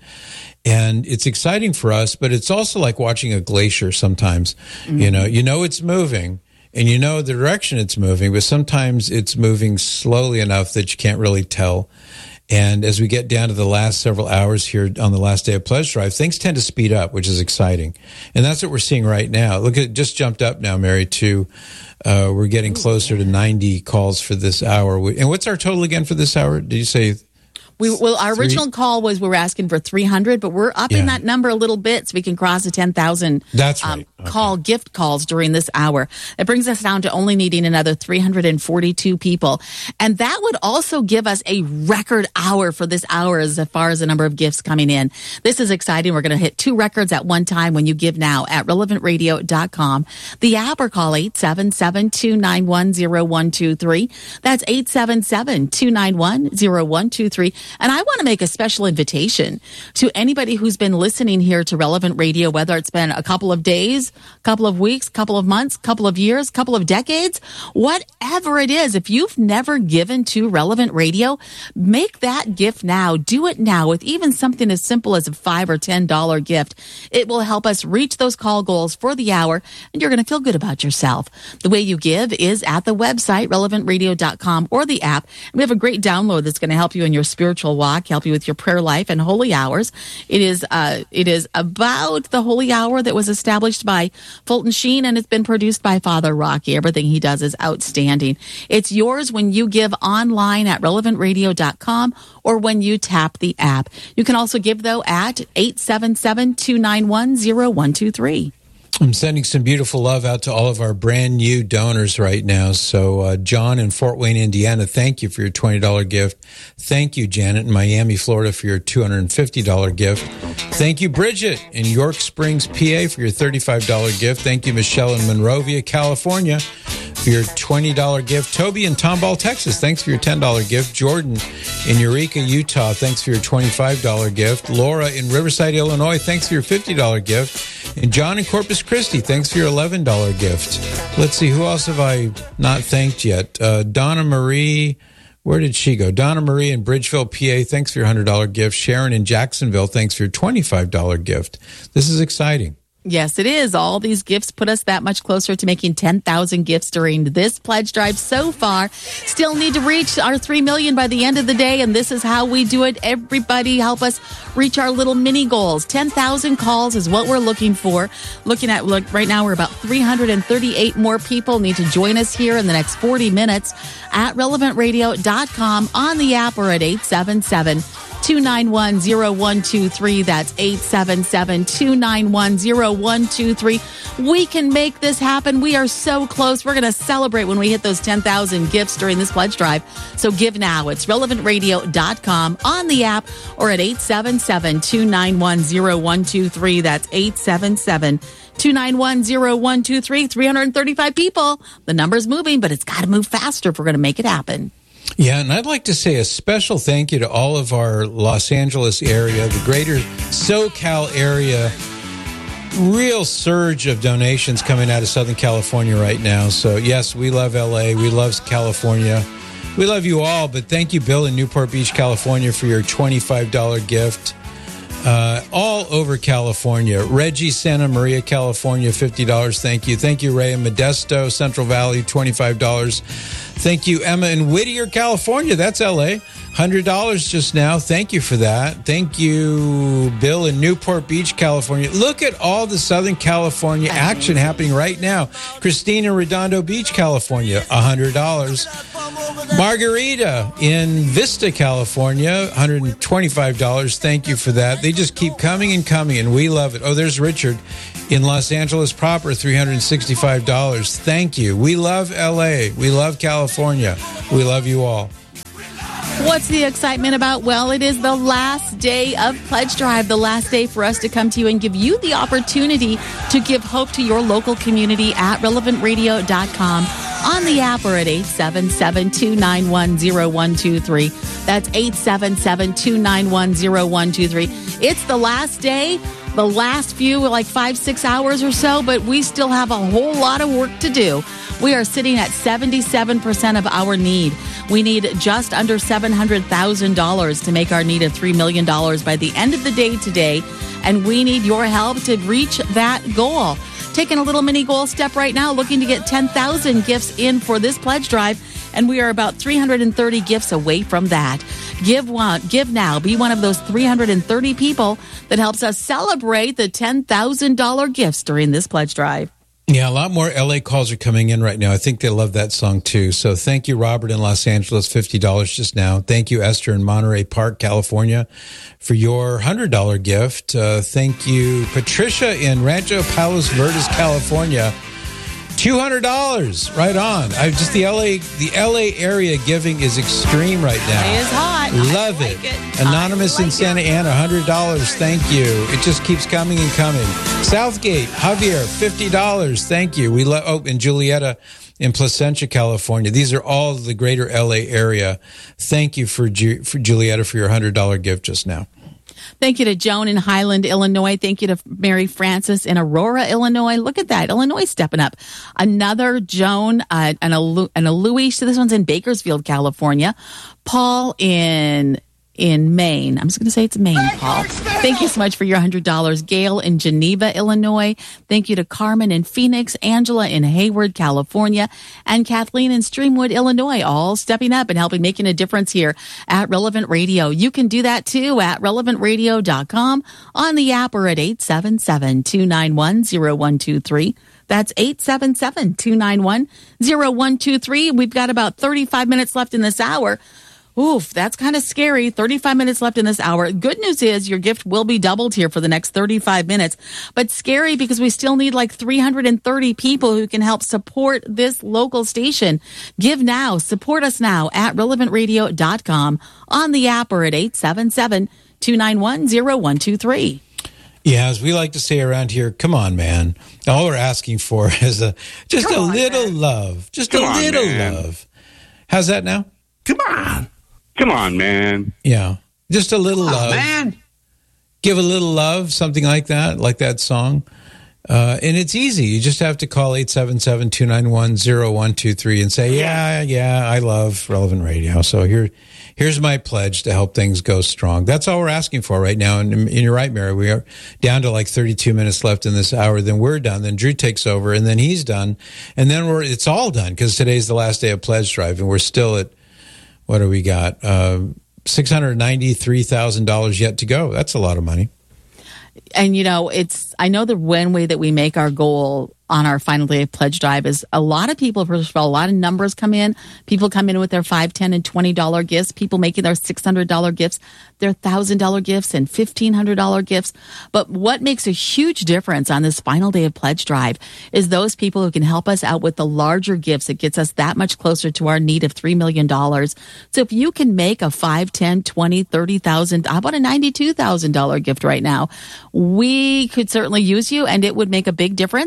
Speaker 1: And it's exciting for us, but it's also like watching a glacier sometimes. Mm-hmm. You know, you know it's moving and you know the direction it's moving, but sometimes it's moving slowly enough that you can't really tell. And as we get down to the last several hours here on the last day of Pledge Drive, things tend to speed up, which is exciting. And that's what we're seeing right now. Look, it just jumped up now, Mary, to uh, we're getting closer to ninety calls for this hour. And what's our total again for this hour? Did you say?
Speaker 2: We, well, our Three. original call was we were asking for three hundred, but we're upping yeah. that number a little bit so we can cross the ten thousand
Speaker 1: That's right.
Speaker 2: um, okay. call gift calls during this hour. It brings us down to only needing another three hundred forty-two people. And that would also give us a record hour for this hour as far as the number of gifts coming in. This is exciting. We're going to hit two records at one time when you give now at relevant radio dot com. The app or call eight seven seven, two nine one, zero one two three. That's eight seven seven, two nine one, zero one two three. And I want to make a special invitation to anybody who's been listening here to Relevant Radio, whether it's been a couple of days, a couple of weeks, couple of months, couple of years, couple of decades, whatever it is. If you've never given to Relevant Radio, make that gift now. Do it now with even something as simple as a five or ten dollar gift. It will help us reach those call goals for the hour, and you're going to feel good about yourself. The way you give is at the website, relevant radio dot com, or the app. We have a great download that's going to help you in your spiritual walk, help you with your prayer life and holy hours. It is uh, it is about the holy hour that was established by Fulton Sheen, and it's been produced by Father Rocky. Everything he does is outstanding. It's yours when you give online at relevant radio dot com or when you tap the app. You can also give, though, at eight seven seven, two nine one, zero one two three.
Speaker 1: I'm sending some beautiful love out to all of our brand new donors right now. So, uh, John in Fort Wayne, Indiana, thank you for your twenty dollar gift. Thank you, Janet in Miami, Florida, for your two hundred fifty dollar gift. Thank you, Bridget in York Springs, P A, for your thirty-five dollar gift. Thank you, Michelle in Monrovia, California, for your twenty dollar gift. Toby in Tomball, Texas, thanks for your ten dollar gift. Jordan in Eureka, Utah, thanks for your twenty-five dollar gift. Laura in Riverside, Illinois, thanks for your fifty dollar gift. And John in Corpus Christi, thanks for your eleven dollar gift. Let's see, who else have I not thanked yet? Uh, Donna Marie, where did she go? Donna Marie in Bridgeville, P A, thanks for your one hundred dollar gift. Sharon in Jacksonville, thanks for your twenty-five dollar gift. This is exciting.
Speaker 2: Yes, it is. All these gifts put us that much closer to making ten thousand gifts during this pledge drive so far. Still need to reach our three million by the end of the day, and this is how we do it. Everybody help us reach our little mini goals. ten thousand calls is what we're looking for. Looking at, look, right now we're about three hundred thirty-eight more people need to join us here in the next forty minutes at relevant radio dot com, on the app, or at eight seven seven, two nine one, zero one two three. That's eight seven seven, two nine one, zero one two three. We can make this happen. We are so close. We're going to celebrate when we hit those ten thousand gifts during this pledge drive. So give now. It's relevant radio dot com, on the app, or at eight seven seven, two nine one, zero one two three. That's eight seven seven, two nine one, zero one two three. three hundred thirty-five people. The number's moving, but it's got to move faster if we're going to make it happen.
Speaker 1: Yeah, and I'd like to say a special thank you to all of our Los Angeles area, the greater SoCal area real surge of donations coming out of Southern California right now. So, yes, we love L A. We love California. We love you all, but thank you, Bill, in Newport Beach, California, for your twenty-five dollars gift. Uh, all over California. Reggie, Santa Maria, California, fifty dollars. Thank you. Thank you, Ray in Modesto, Central Valley, twenty-five dollars. Thank you, Emma in Whittier, California. That's L A. one hundred dollars just now. Thank you for that. Thank you, Bill in Newport Beach, California. Look at all the Southern California action happening right now. Christine in Redondo Beach, California, one hundred dollars. Margarita in Vista, California, one hundred twenty-five dollars. Thank you for that. They just keep coming and coming, and we love it. Oh, there's Richard in Los Angeles proper, three hundred sixty-five dollars. Thank you. We love L A. We love California. We love you all.
Speaker 2: What's the excitement about? Well, it is the last day of Pledge Drive, the last day for us to come to you and give you the opportunity to give hope to your local community at relevant radio dot com, on the app, or at eight seven seven, two nine one, zero one two three. That's eight seven seven, two nine one, zero one two three. It's the last day, the last few, like five, six hours or so, but we still have a whole lot of work to do. We are sitting at seventy-seven percent of our need. We need just under seven hundred thousand dollars to make our need of three million dollars by the end of the day today, and we need your help to reach that goal. Taking a little mini goal step right now, looking to get ten thousand gifts in for this pledge drive, and we are about three hundred thirty gifts away from that. Give one, give now. Be one of those three hundred thirty people that helps us celebrate the ten thousand dollars gifts during this pledge drive.
Speaker 1: Yeah, a lot more L A calls are coming in right now. I think they love that song too. So thank you, Robert in Los Angeles, fifty dollars just now. Thank you, Esther in Monterey Park, California, for your one hundred dollars gift. Uh, thank you, Patricia in Rancho Palos Verdes, California, two hundred dollars. Right on. I just the L A the L A area giving is extreme right now.
Speaker 2: It is hot.
Speaker 1: Love
Speaker 2: I
Speaker 1: it.
Speaker 2: like it.
Speaker 1: Anonymous
Speaker 2: like
Speaker 1: in Santa
Speaker 2: it.
Speaker 1: Ana, one hundred dollars. Thank you. It just keeps coming and coming. Southgate, Javier, fifty dollars. Thank you. We love. Oh, and Julieta in Placentia, California. These are all the greater L A area. Thank you for Ju- for Julieta for your one hundred dollars gift just now.
Speaker 2: Thank you to Joan in Highland, Illinois. Thank you to Mary Francis in Aurora, Illinois. Look at that. Illinois stepping up. Another Joan uh, and, a, and a Louis. So this one's in Bakersfield, California. Paul in in Maine. I'm just going to say it's Maine, Paul. Thank you so much for your one hundred dollars. Gail in Geneva, Illinois. Thank you to Carmen in Phoenix, Angela in Hayward, California, and Kathleen in Streamwood, Illinois, all stepping up and helping making a difference here at Relevant Radio. You can do that too at relevant radio dot com, on the app, or at eight seven seven, two nine one, zero one two three. That's eight seven seven, two nine one, zero one two three. We've got about thirty-five minutes left in this hour. Oof, that's kind of scary. thirty-five minutes left in this hour. Good news is your gift will be doubled here for the next thirty-five minutes. But scary because we still need like three hundred thirty people who can help support this local station. Give now. Support us now at relevant radio dot com, on the app, or at eight seven seven, two nine one, zero one two three.
Speaker 1: Yeah, as we like to say around here, come on, man. All we're asking for is a just come a on, little man. love. Just come a on, little man. love. How's that now?
Speaker 12: Come on. Come on, man.
Speaker 1: Yeah. Just a little
Speaker 12: Come on,
Speaker 1: love.
Speaker 12: man.
Speaker 1: Give a little love, something like that, like that song. Uh, and it's easy. You just have to call eight seven seven, two nine one, zero one two three and say, yeah, yeah, I love Relevant Radio. So here, here's my pledge to help things go strong. That's all we're asking for right now. And, and you're right, Mary. We are down to like thirty-two minutes left in this hour. Then we're done. Then Drew takes over, and then he's done. And then we're it's all done because today's the last day of Pledge Drive, and we're still at, what do we got? Uh, six hundred ninety-three thousand dollars yet to go. That's a lot of money.
Speaker 2: And, you know, it's, I know the one way that we make our goal on our final day of Pledge Drive is a lot of people, first of all, a lot of numbers come in. People come in with their five, ten, and twenty dollars gifts. People making their six hundred dollars gifts, their one thousand dollars gifts, and fifteen hundred dollars gifts. But what makes a huge difference on this final day of Pledge Drive is those people who can help us out with the larger gifts. It gets us that much closer to our need of three million dollars. So if you can make a five, ten, twenty, thirty thousand, how about a ninety-two thousand dollars gift right now? We could certainly use you, and it would make a big difference.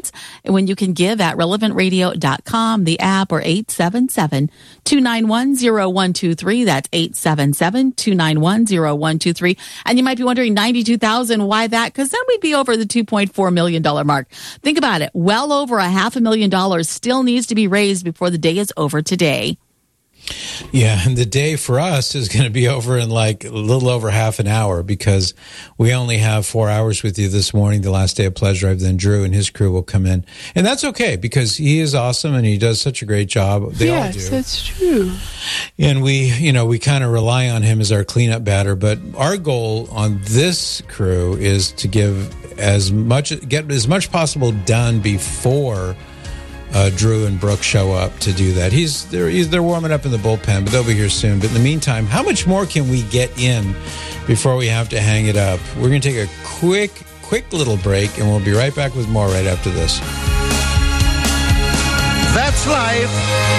Speaker 2: when you can give at relevant radio dot com, the app, or eight seven seven, two nine one, zero one two three. That's eight seven seven, two nine one, zero one two three. And you might be wondering, ninety-two thousand, why that? Because then we'd be over the two point four million dollars mark. Think about it. Well over a half a million dollars still needs to be raised before the day is over today.
Speaker 1: Yeah, and the day for us is going to be over in like a little over half an hour because we only have four hours with you this morning, the last day of Pledge Drive. Then Drew and his crew will come in. And that's okay because he is awesome and he does such a great job. They
Speaker 9: yes,
Speaker 1: all do.
Speaker 9: That's true.
Speaker 1: And we, you know, we kind of rely on him as our cleanup batter. But our goal on this crew is to give as much, get as much possible done before Uh, Drew and Brooke show up to do that. He's they're, he's they're warming up in the bullpen, but they'll be here soon. But in the meantime, how much more can we get in before we have to hang it up? We're going to take a quick, quick little break, and we'll be right back with more right after this.
Speaker 13: That's life.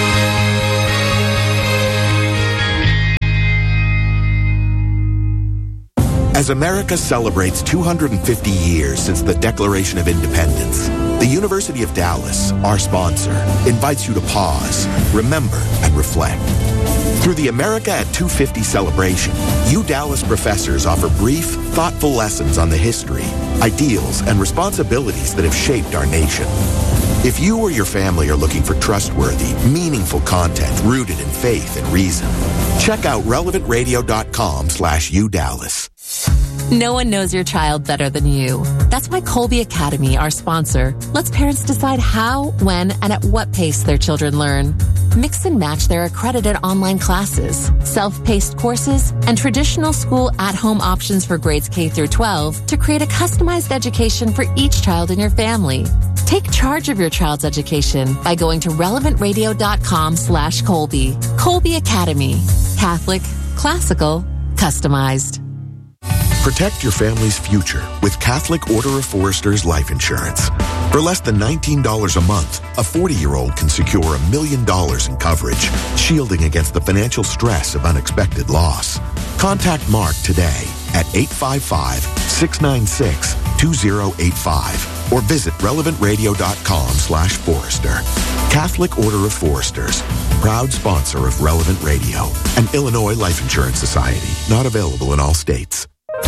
Speaker 14: As America celebrates two hundred fifty years since the Declaration of Independence, the University of Dallas, our sponsor, invites you to pause, remember, and reflect. Through the America at two fifty celebration, U Dallas professors offer brief, thoughtful lessons on the history, ideals, and responsibilities that have shaped our nation. If you or your family are looking for trustworthy, meaningful content rooted in faith and reason, check out relevant radio dot com slash U Dallas.
Speaker 15: No one knows your child better than you. That's why Colby Academy, our sponsor, lets parents decide how, when, and at what pace their children learn. Mix and match their accredited online classes, self-paced courses, and traditional school at-home options for grades K through twelve to create a customized education for each child in your family. Take charge of your child's education by going to relevant radio dot com slash Colby. Colby Academy. Catholic, classical, customized.
Speaker 14: Protect your family's future with Catholic Order of Foresters Life Insurance. For less than nineteen dollars a month, a forty-year-old can secure a million dollars in coverage, shielding against the financial stress of unexpected loss. Contact Mark today at eight five five, six nine six, two zero eight five or visit relevant radio dot com slash Forester. Catholic Order of Foresters, proud sponsor of Relevant Radio, and Illinois Life Insurance Society, not available in all states.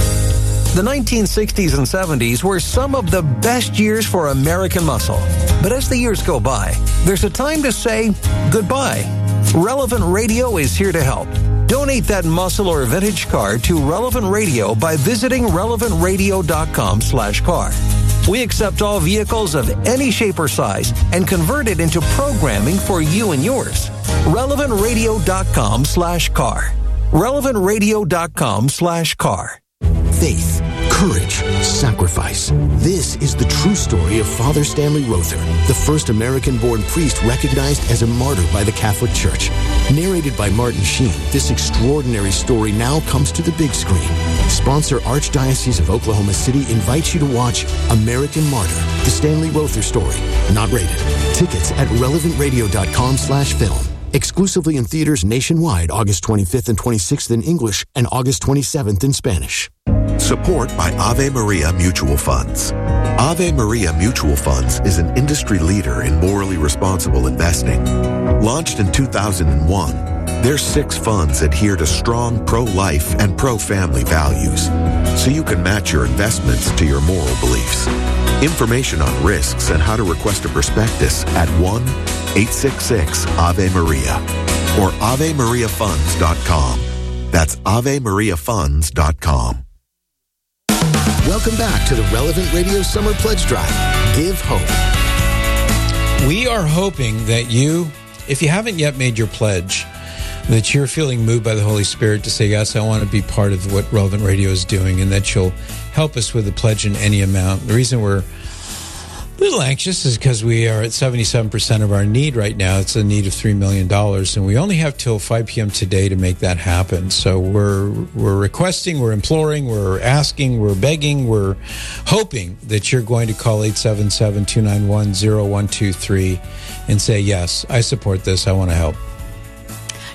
Speaker 16: The nineteen sixties and seventies were some of the best years for American muscle. But as the years go by, there's a time to say goodbye. Relevant Radio is here to help. Donate that muscle or vintage car to Relevant Radio by visiting relevant radio dot com slash car. We accept all vehicles of any shape or size and convert it into programming for you and yours. relevant radio dot com slash car. relevant radio dot com slash car.
Speaker 8: Faith, courage, sacrifice. This is the true story of Father Stanley Rother, the first American-born priest recognized as a martyr by the Catholic Church. Narrated by Martin Sheen, this extraordinary story now comes to the big screen. Sponsor Archdiocese of Oklahoma City invites you to watch American Martyr, the Stanley Rother story. Not rated. Tickets at relevant radio dot com slash film. Exclusively in theaters nationwide August twenty-fifth and twenty-sixth in English and August twenty-seventh in Spanish.
Speaker 14: Support by Ave Maria Mutual Funds. Ave Maria Mutual Funds is an industry leader in morally responsible investing. Launched in two thousand one, their six funds adhere to strong pro-life and pro-family values, so you can match your investments to your moral beliefs. Information on risks and how to request a prospectus at one eight six six Ave Maria or ave maria funds dot com. That's ave maria funds dot com.
Speaker 8: Welcome back to the Relevant Radio Summer Pledge Drive. Give hope.
Speaker 1: We are hoping that you, if you haven't yet made your pledge, that you're feeling moved by the Holy Spirit to say, yes, I want to be part of what Relevant Radio is doing, and that you'll help us with the pledge in any amount. The reason we're a little anxious is because we are at seventy-seven percent of our need right now. It's a need of three million dollars, and we only have till five p.m. today to make that happen. So we're we're requesting, we're imploring, we're asking, we're begging, we're hoping that you're going to call eight seven seven, two nine one, zero one two three and say, yes, I support this, I want to help.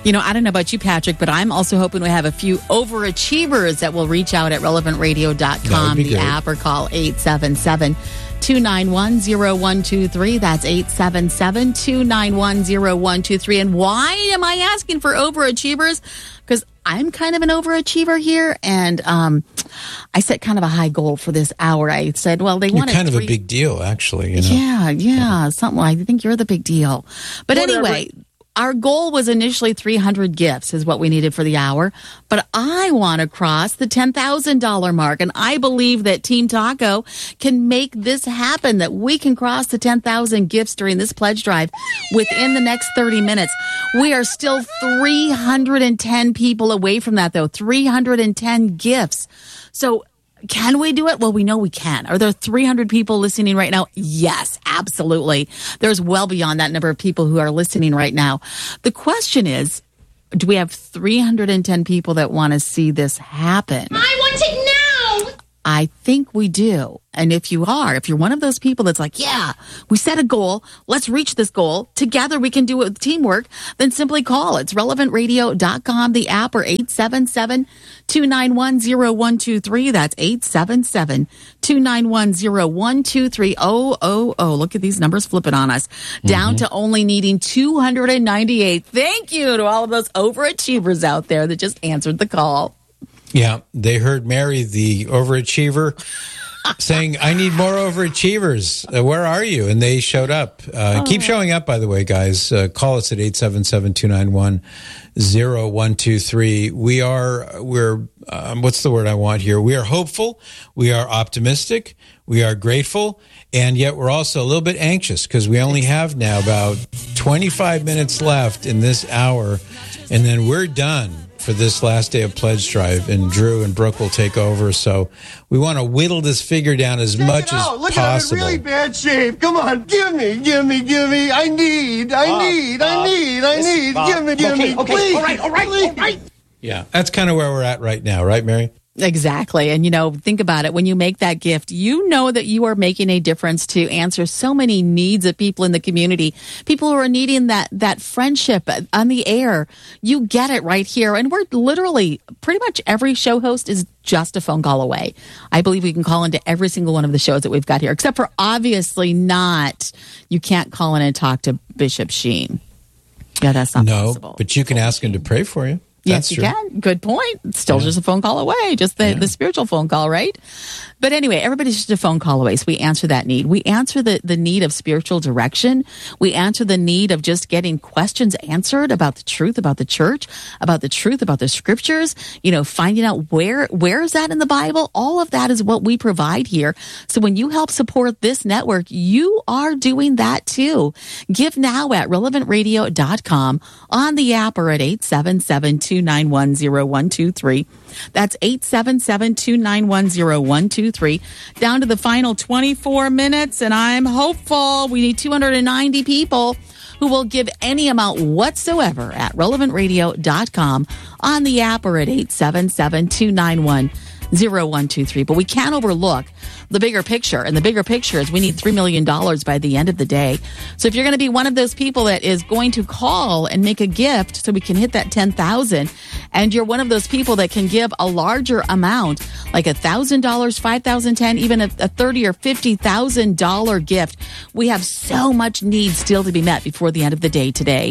Speaker 2: You know, I don't know about you, Patrick, but I'm also hoping we have a few overachievers that will reach out at relevant radio dot com, the
Speaker 1: great.
Speaker 2: app, or call eight seven seven, two nine one, zero one two three. That's eight seven seven, two nine one, zero one two three. And why am I asking for overachievers? Because I'm kind of an overachiever here, and um, I set kind of a high goal for this hour. I said, well, they
Speaker 1: You're
Speaker 2: wanted
Speaker 1: kind
Speaker 2: three-
Speaker 1: of a big deal, actually. You know?
Speaker 2: Yeah, yeah, something. I think you're the big deal. But
Speaker 1: Whatever.
Speaker 2: anyway, our goal was initially three hundred gifts is what we needed for the hour. But I want to cross the ten thousand dollars mark. And I believe that Team Taco can make this happen, that we can cross the ten thousand gifts during this pledge drive within the next thirty minutes. We are still three hundred ten people away from that, though. three hundred ten gifts. So can we do it? Well, we know we can. Are there three hundred people listening right now? Yes, absolutely. There's well beyond that number of people who are listening right now. The question is, do we have three hundred ten people that want to see this happen?
Speaker 13: I want it now!
Speaker 2: I think we do. And if you are, if you're one of those people that's like, yeah, we set a goal, let's reach this goal, together we can do it with teamwork, then simply call. It's relevant radio dot com, the app, or eight seven seven, two nine one, zero one two three. That's eight seven seven, two nine one, zero one two three. Oh, oh, oh, look at these numbers flipping on us. Mm-hmm. Down to only needing two hundred ninety-eight. Thank you to all of those overachievers out there that just answered the call.
Speaker 1: Yeah, they heard Mary, the overachiever, saying, I need more overachievers. Uh, where are you? And they showed up. Uh, oh. Keep showing up, by the way, guys. Uh, call us at eight seven seven, two nine one, zero one two three. We are, we're, um, what's the word I want here? We are hopeful. We are optimistic. We are grateful. And yet we're also a little bit anxious because we only have now about twenty-five minutes left in this hour. And then we're done for this last day of Pledge Drive, and Drew and Brooke will take over. So we want to whittle this figure down as
Speaker 17: Take
Speaker 1: much as
Speaker 17: Look
Speaker 1: possible.
Speaker 17: I'm in really bad shape. Come on, give me, give me, give me. I need, I
Speaker 1: Bob,
Speaker 17: need,
Speaker 1: Bob,
Speaker 17: I need, I
Speaker 1: this-
Speaker 17: need.
Speaker 1: Bob.
Speaker 17: Give me, give
Speaker 1: Okay,
Speaker 17: me,
Speaker 1: okay,
Speaker 17: please.
Speaker 1: all right, all right,
Speaker 17: please.
Speaker 1: all right. Yeah, that's kind of where we're at right now, right, Mary?
Speaker 2: Exactly. And, you know, think about it. When you make that gift, you know that you are making a difference to answer so many needs of people in the community, people who are needing that, that friendship on the air. You get it right here. And we're literally, pretty much every show host is just a phone call away. I believe we can call into every single one of the shows that we've got here, except for obviously not, you can't call in and talk to Bishop Sheen. Yeah, that's not
Speaker 1: no,
Speaker 2: possible.
Speaker 1: but you can ask him to pray for you.
Speaker 2: Yes,
Speaker 1: That's
Speaker 2: you
Speaker 1: true.
Speaker 2: can. Good point. It's still
Speaker 1: Yeah.
Speaker 2: just a phone call away, just the,
Speaker 1: Yeah.
Speaker 2: the spiritual phone call, right? But anyway, everybody's just a phone call away. So we answer that need. We answer the, the need of spiritual direction. We answer the need of just getting questions answered about the truth, about the church, about the truth, about the scriptures, you know, finding out where, where is that in the Bible? All of that is what we provide here. So when you help support this network, you are doing that too. Give now at relevant radio dot com, on the app, or at eight seven seven, two nine one, zero one two three. That's eight seven seven, two nine one, zero one two three. Down to the final twenty-four minutes, and I'm hopeful we need two hundred ninety people who will give any amount whatsoever at relevant radio dot com, on the app, or at eight seven seven, two nine one, zero one two three. But we can't overlook the bigger picture. And the bigger picture is we need three million dollars by the end of the day. So if you're going to be one of those people that is going to call and make a gift so we can hit that ten thousand, and you're one of those people that can give a larger amount, like one thousand dollars, five thousand dollars, ten, even a, a thirty thousand dollars or fifty thousand dollars gift, we have so much need still to be met before the end of the day today.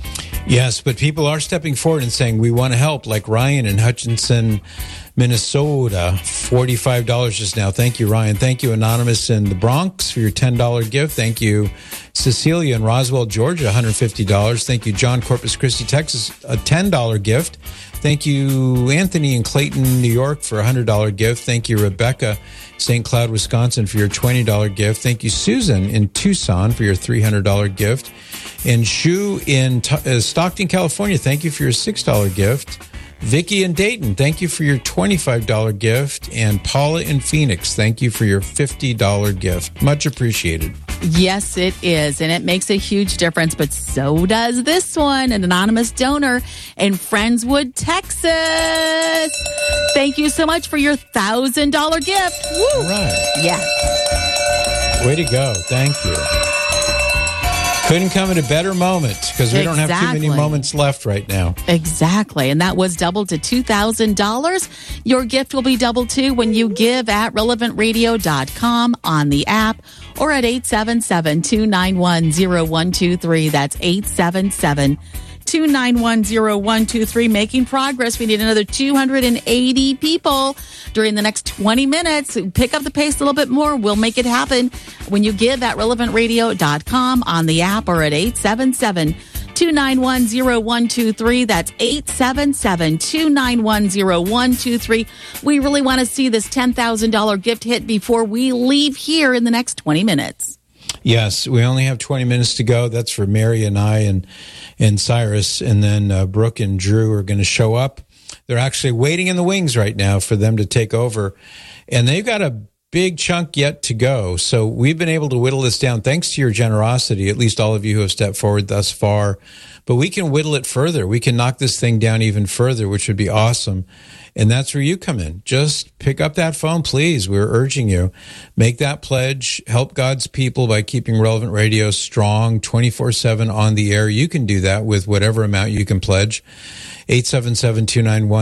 Speaker 1: Yes, but people are stepping forward and saying, we want to help, like Ryan in Hutchinson, Minnesota, forty-five dollars just now. Thank you, Ryan. Thank you, Anonymous in the Bronx, for your ten dollars gift. Thank you, Cecilia in Roswell, Georgia, one hundred fifty dollars. Thank you, John, Corpus Christi, Texas, a ten dollars gift. Thank you, Anthony in Clayton, New York, for a one hundred dollars gift. Thank you, Rebecca, Saint Cloud, Wisconsin, for your twenty dollars gift. Thank you, Susan in Tucson, for your three hundred dollars gift. And Shu in T- uh, Stockton, California, thank you for your six dollars gift. Vicky in Dayton, thank you for your twenty-five dollars gift. And Paula in Phoenix, thank you for your fifty dollars gift. Much appreciated.
Speaker 2: Yes, it is. And it makes a huge difference, but so does this one, an anonymous donor in Friendswood, Texas. Thank you so much for your one thousand dollars gift. Woo!
Speaker 1: All right.
Speaker 2: Yeah.
Speaker 1: Way to go. Thank you. Couldn't come at a better moment because we don't have too many
Speaker 2: Exactly.
Speaker 1: moments left right now.
Speaker 2: Exactly. And that was doubled to two thousand dollars. Your gift will be doubled too when you give at relevant radio dot com on the app or at eight seven seven, two nine one, zero one two three. That's eight seven seven, two nine one, zero one two three. Making progress. We need another two hundred eighty people during the next twenty minutes. Pick up the pace a little bit more. We'll make it happen when you give at relevant radio dot com on the app or at eight seven seven, two nine one, zero one two three. That's eight seven seven, two nine one, zero one two three. We really want to see this ten thousand dollars gift hit before we leave here in the next twenty minutes.
Speaker 1: Yes, we only have twenty minutes to go. That's for Mary and I and and Cyrus, and then uh, Brooke and Drew are going to show up. They're actually waiting in the wings right now for them to take over, and they've got a big chunk yet to go. So we've been able to whittle this down thanks to your generosity, at least all of you who have stepped forward thus far. But we can whittle it further. We can knock this thing down even further, which would be awesome. And that's where you come in. Just pick up that phone, please. We're urging you. Make that pledge. Help God's people by keeping Relevant Radio strong twenty-four seven on the air. You can do that with whatever amount you can pledge. eight seven seven, two nine one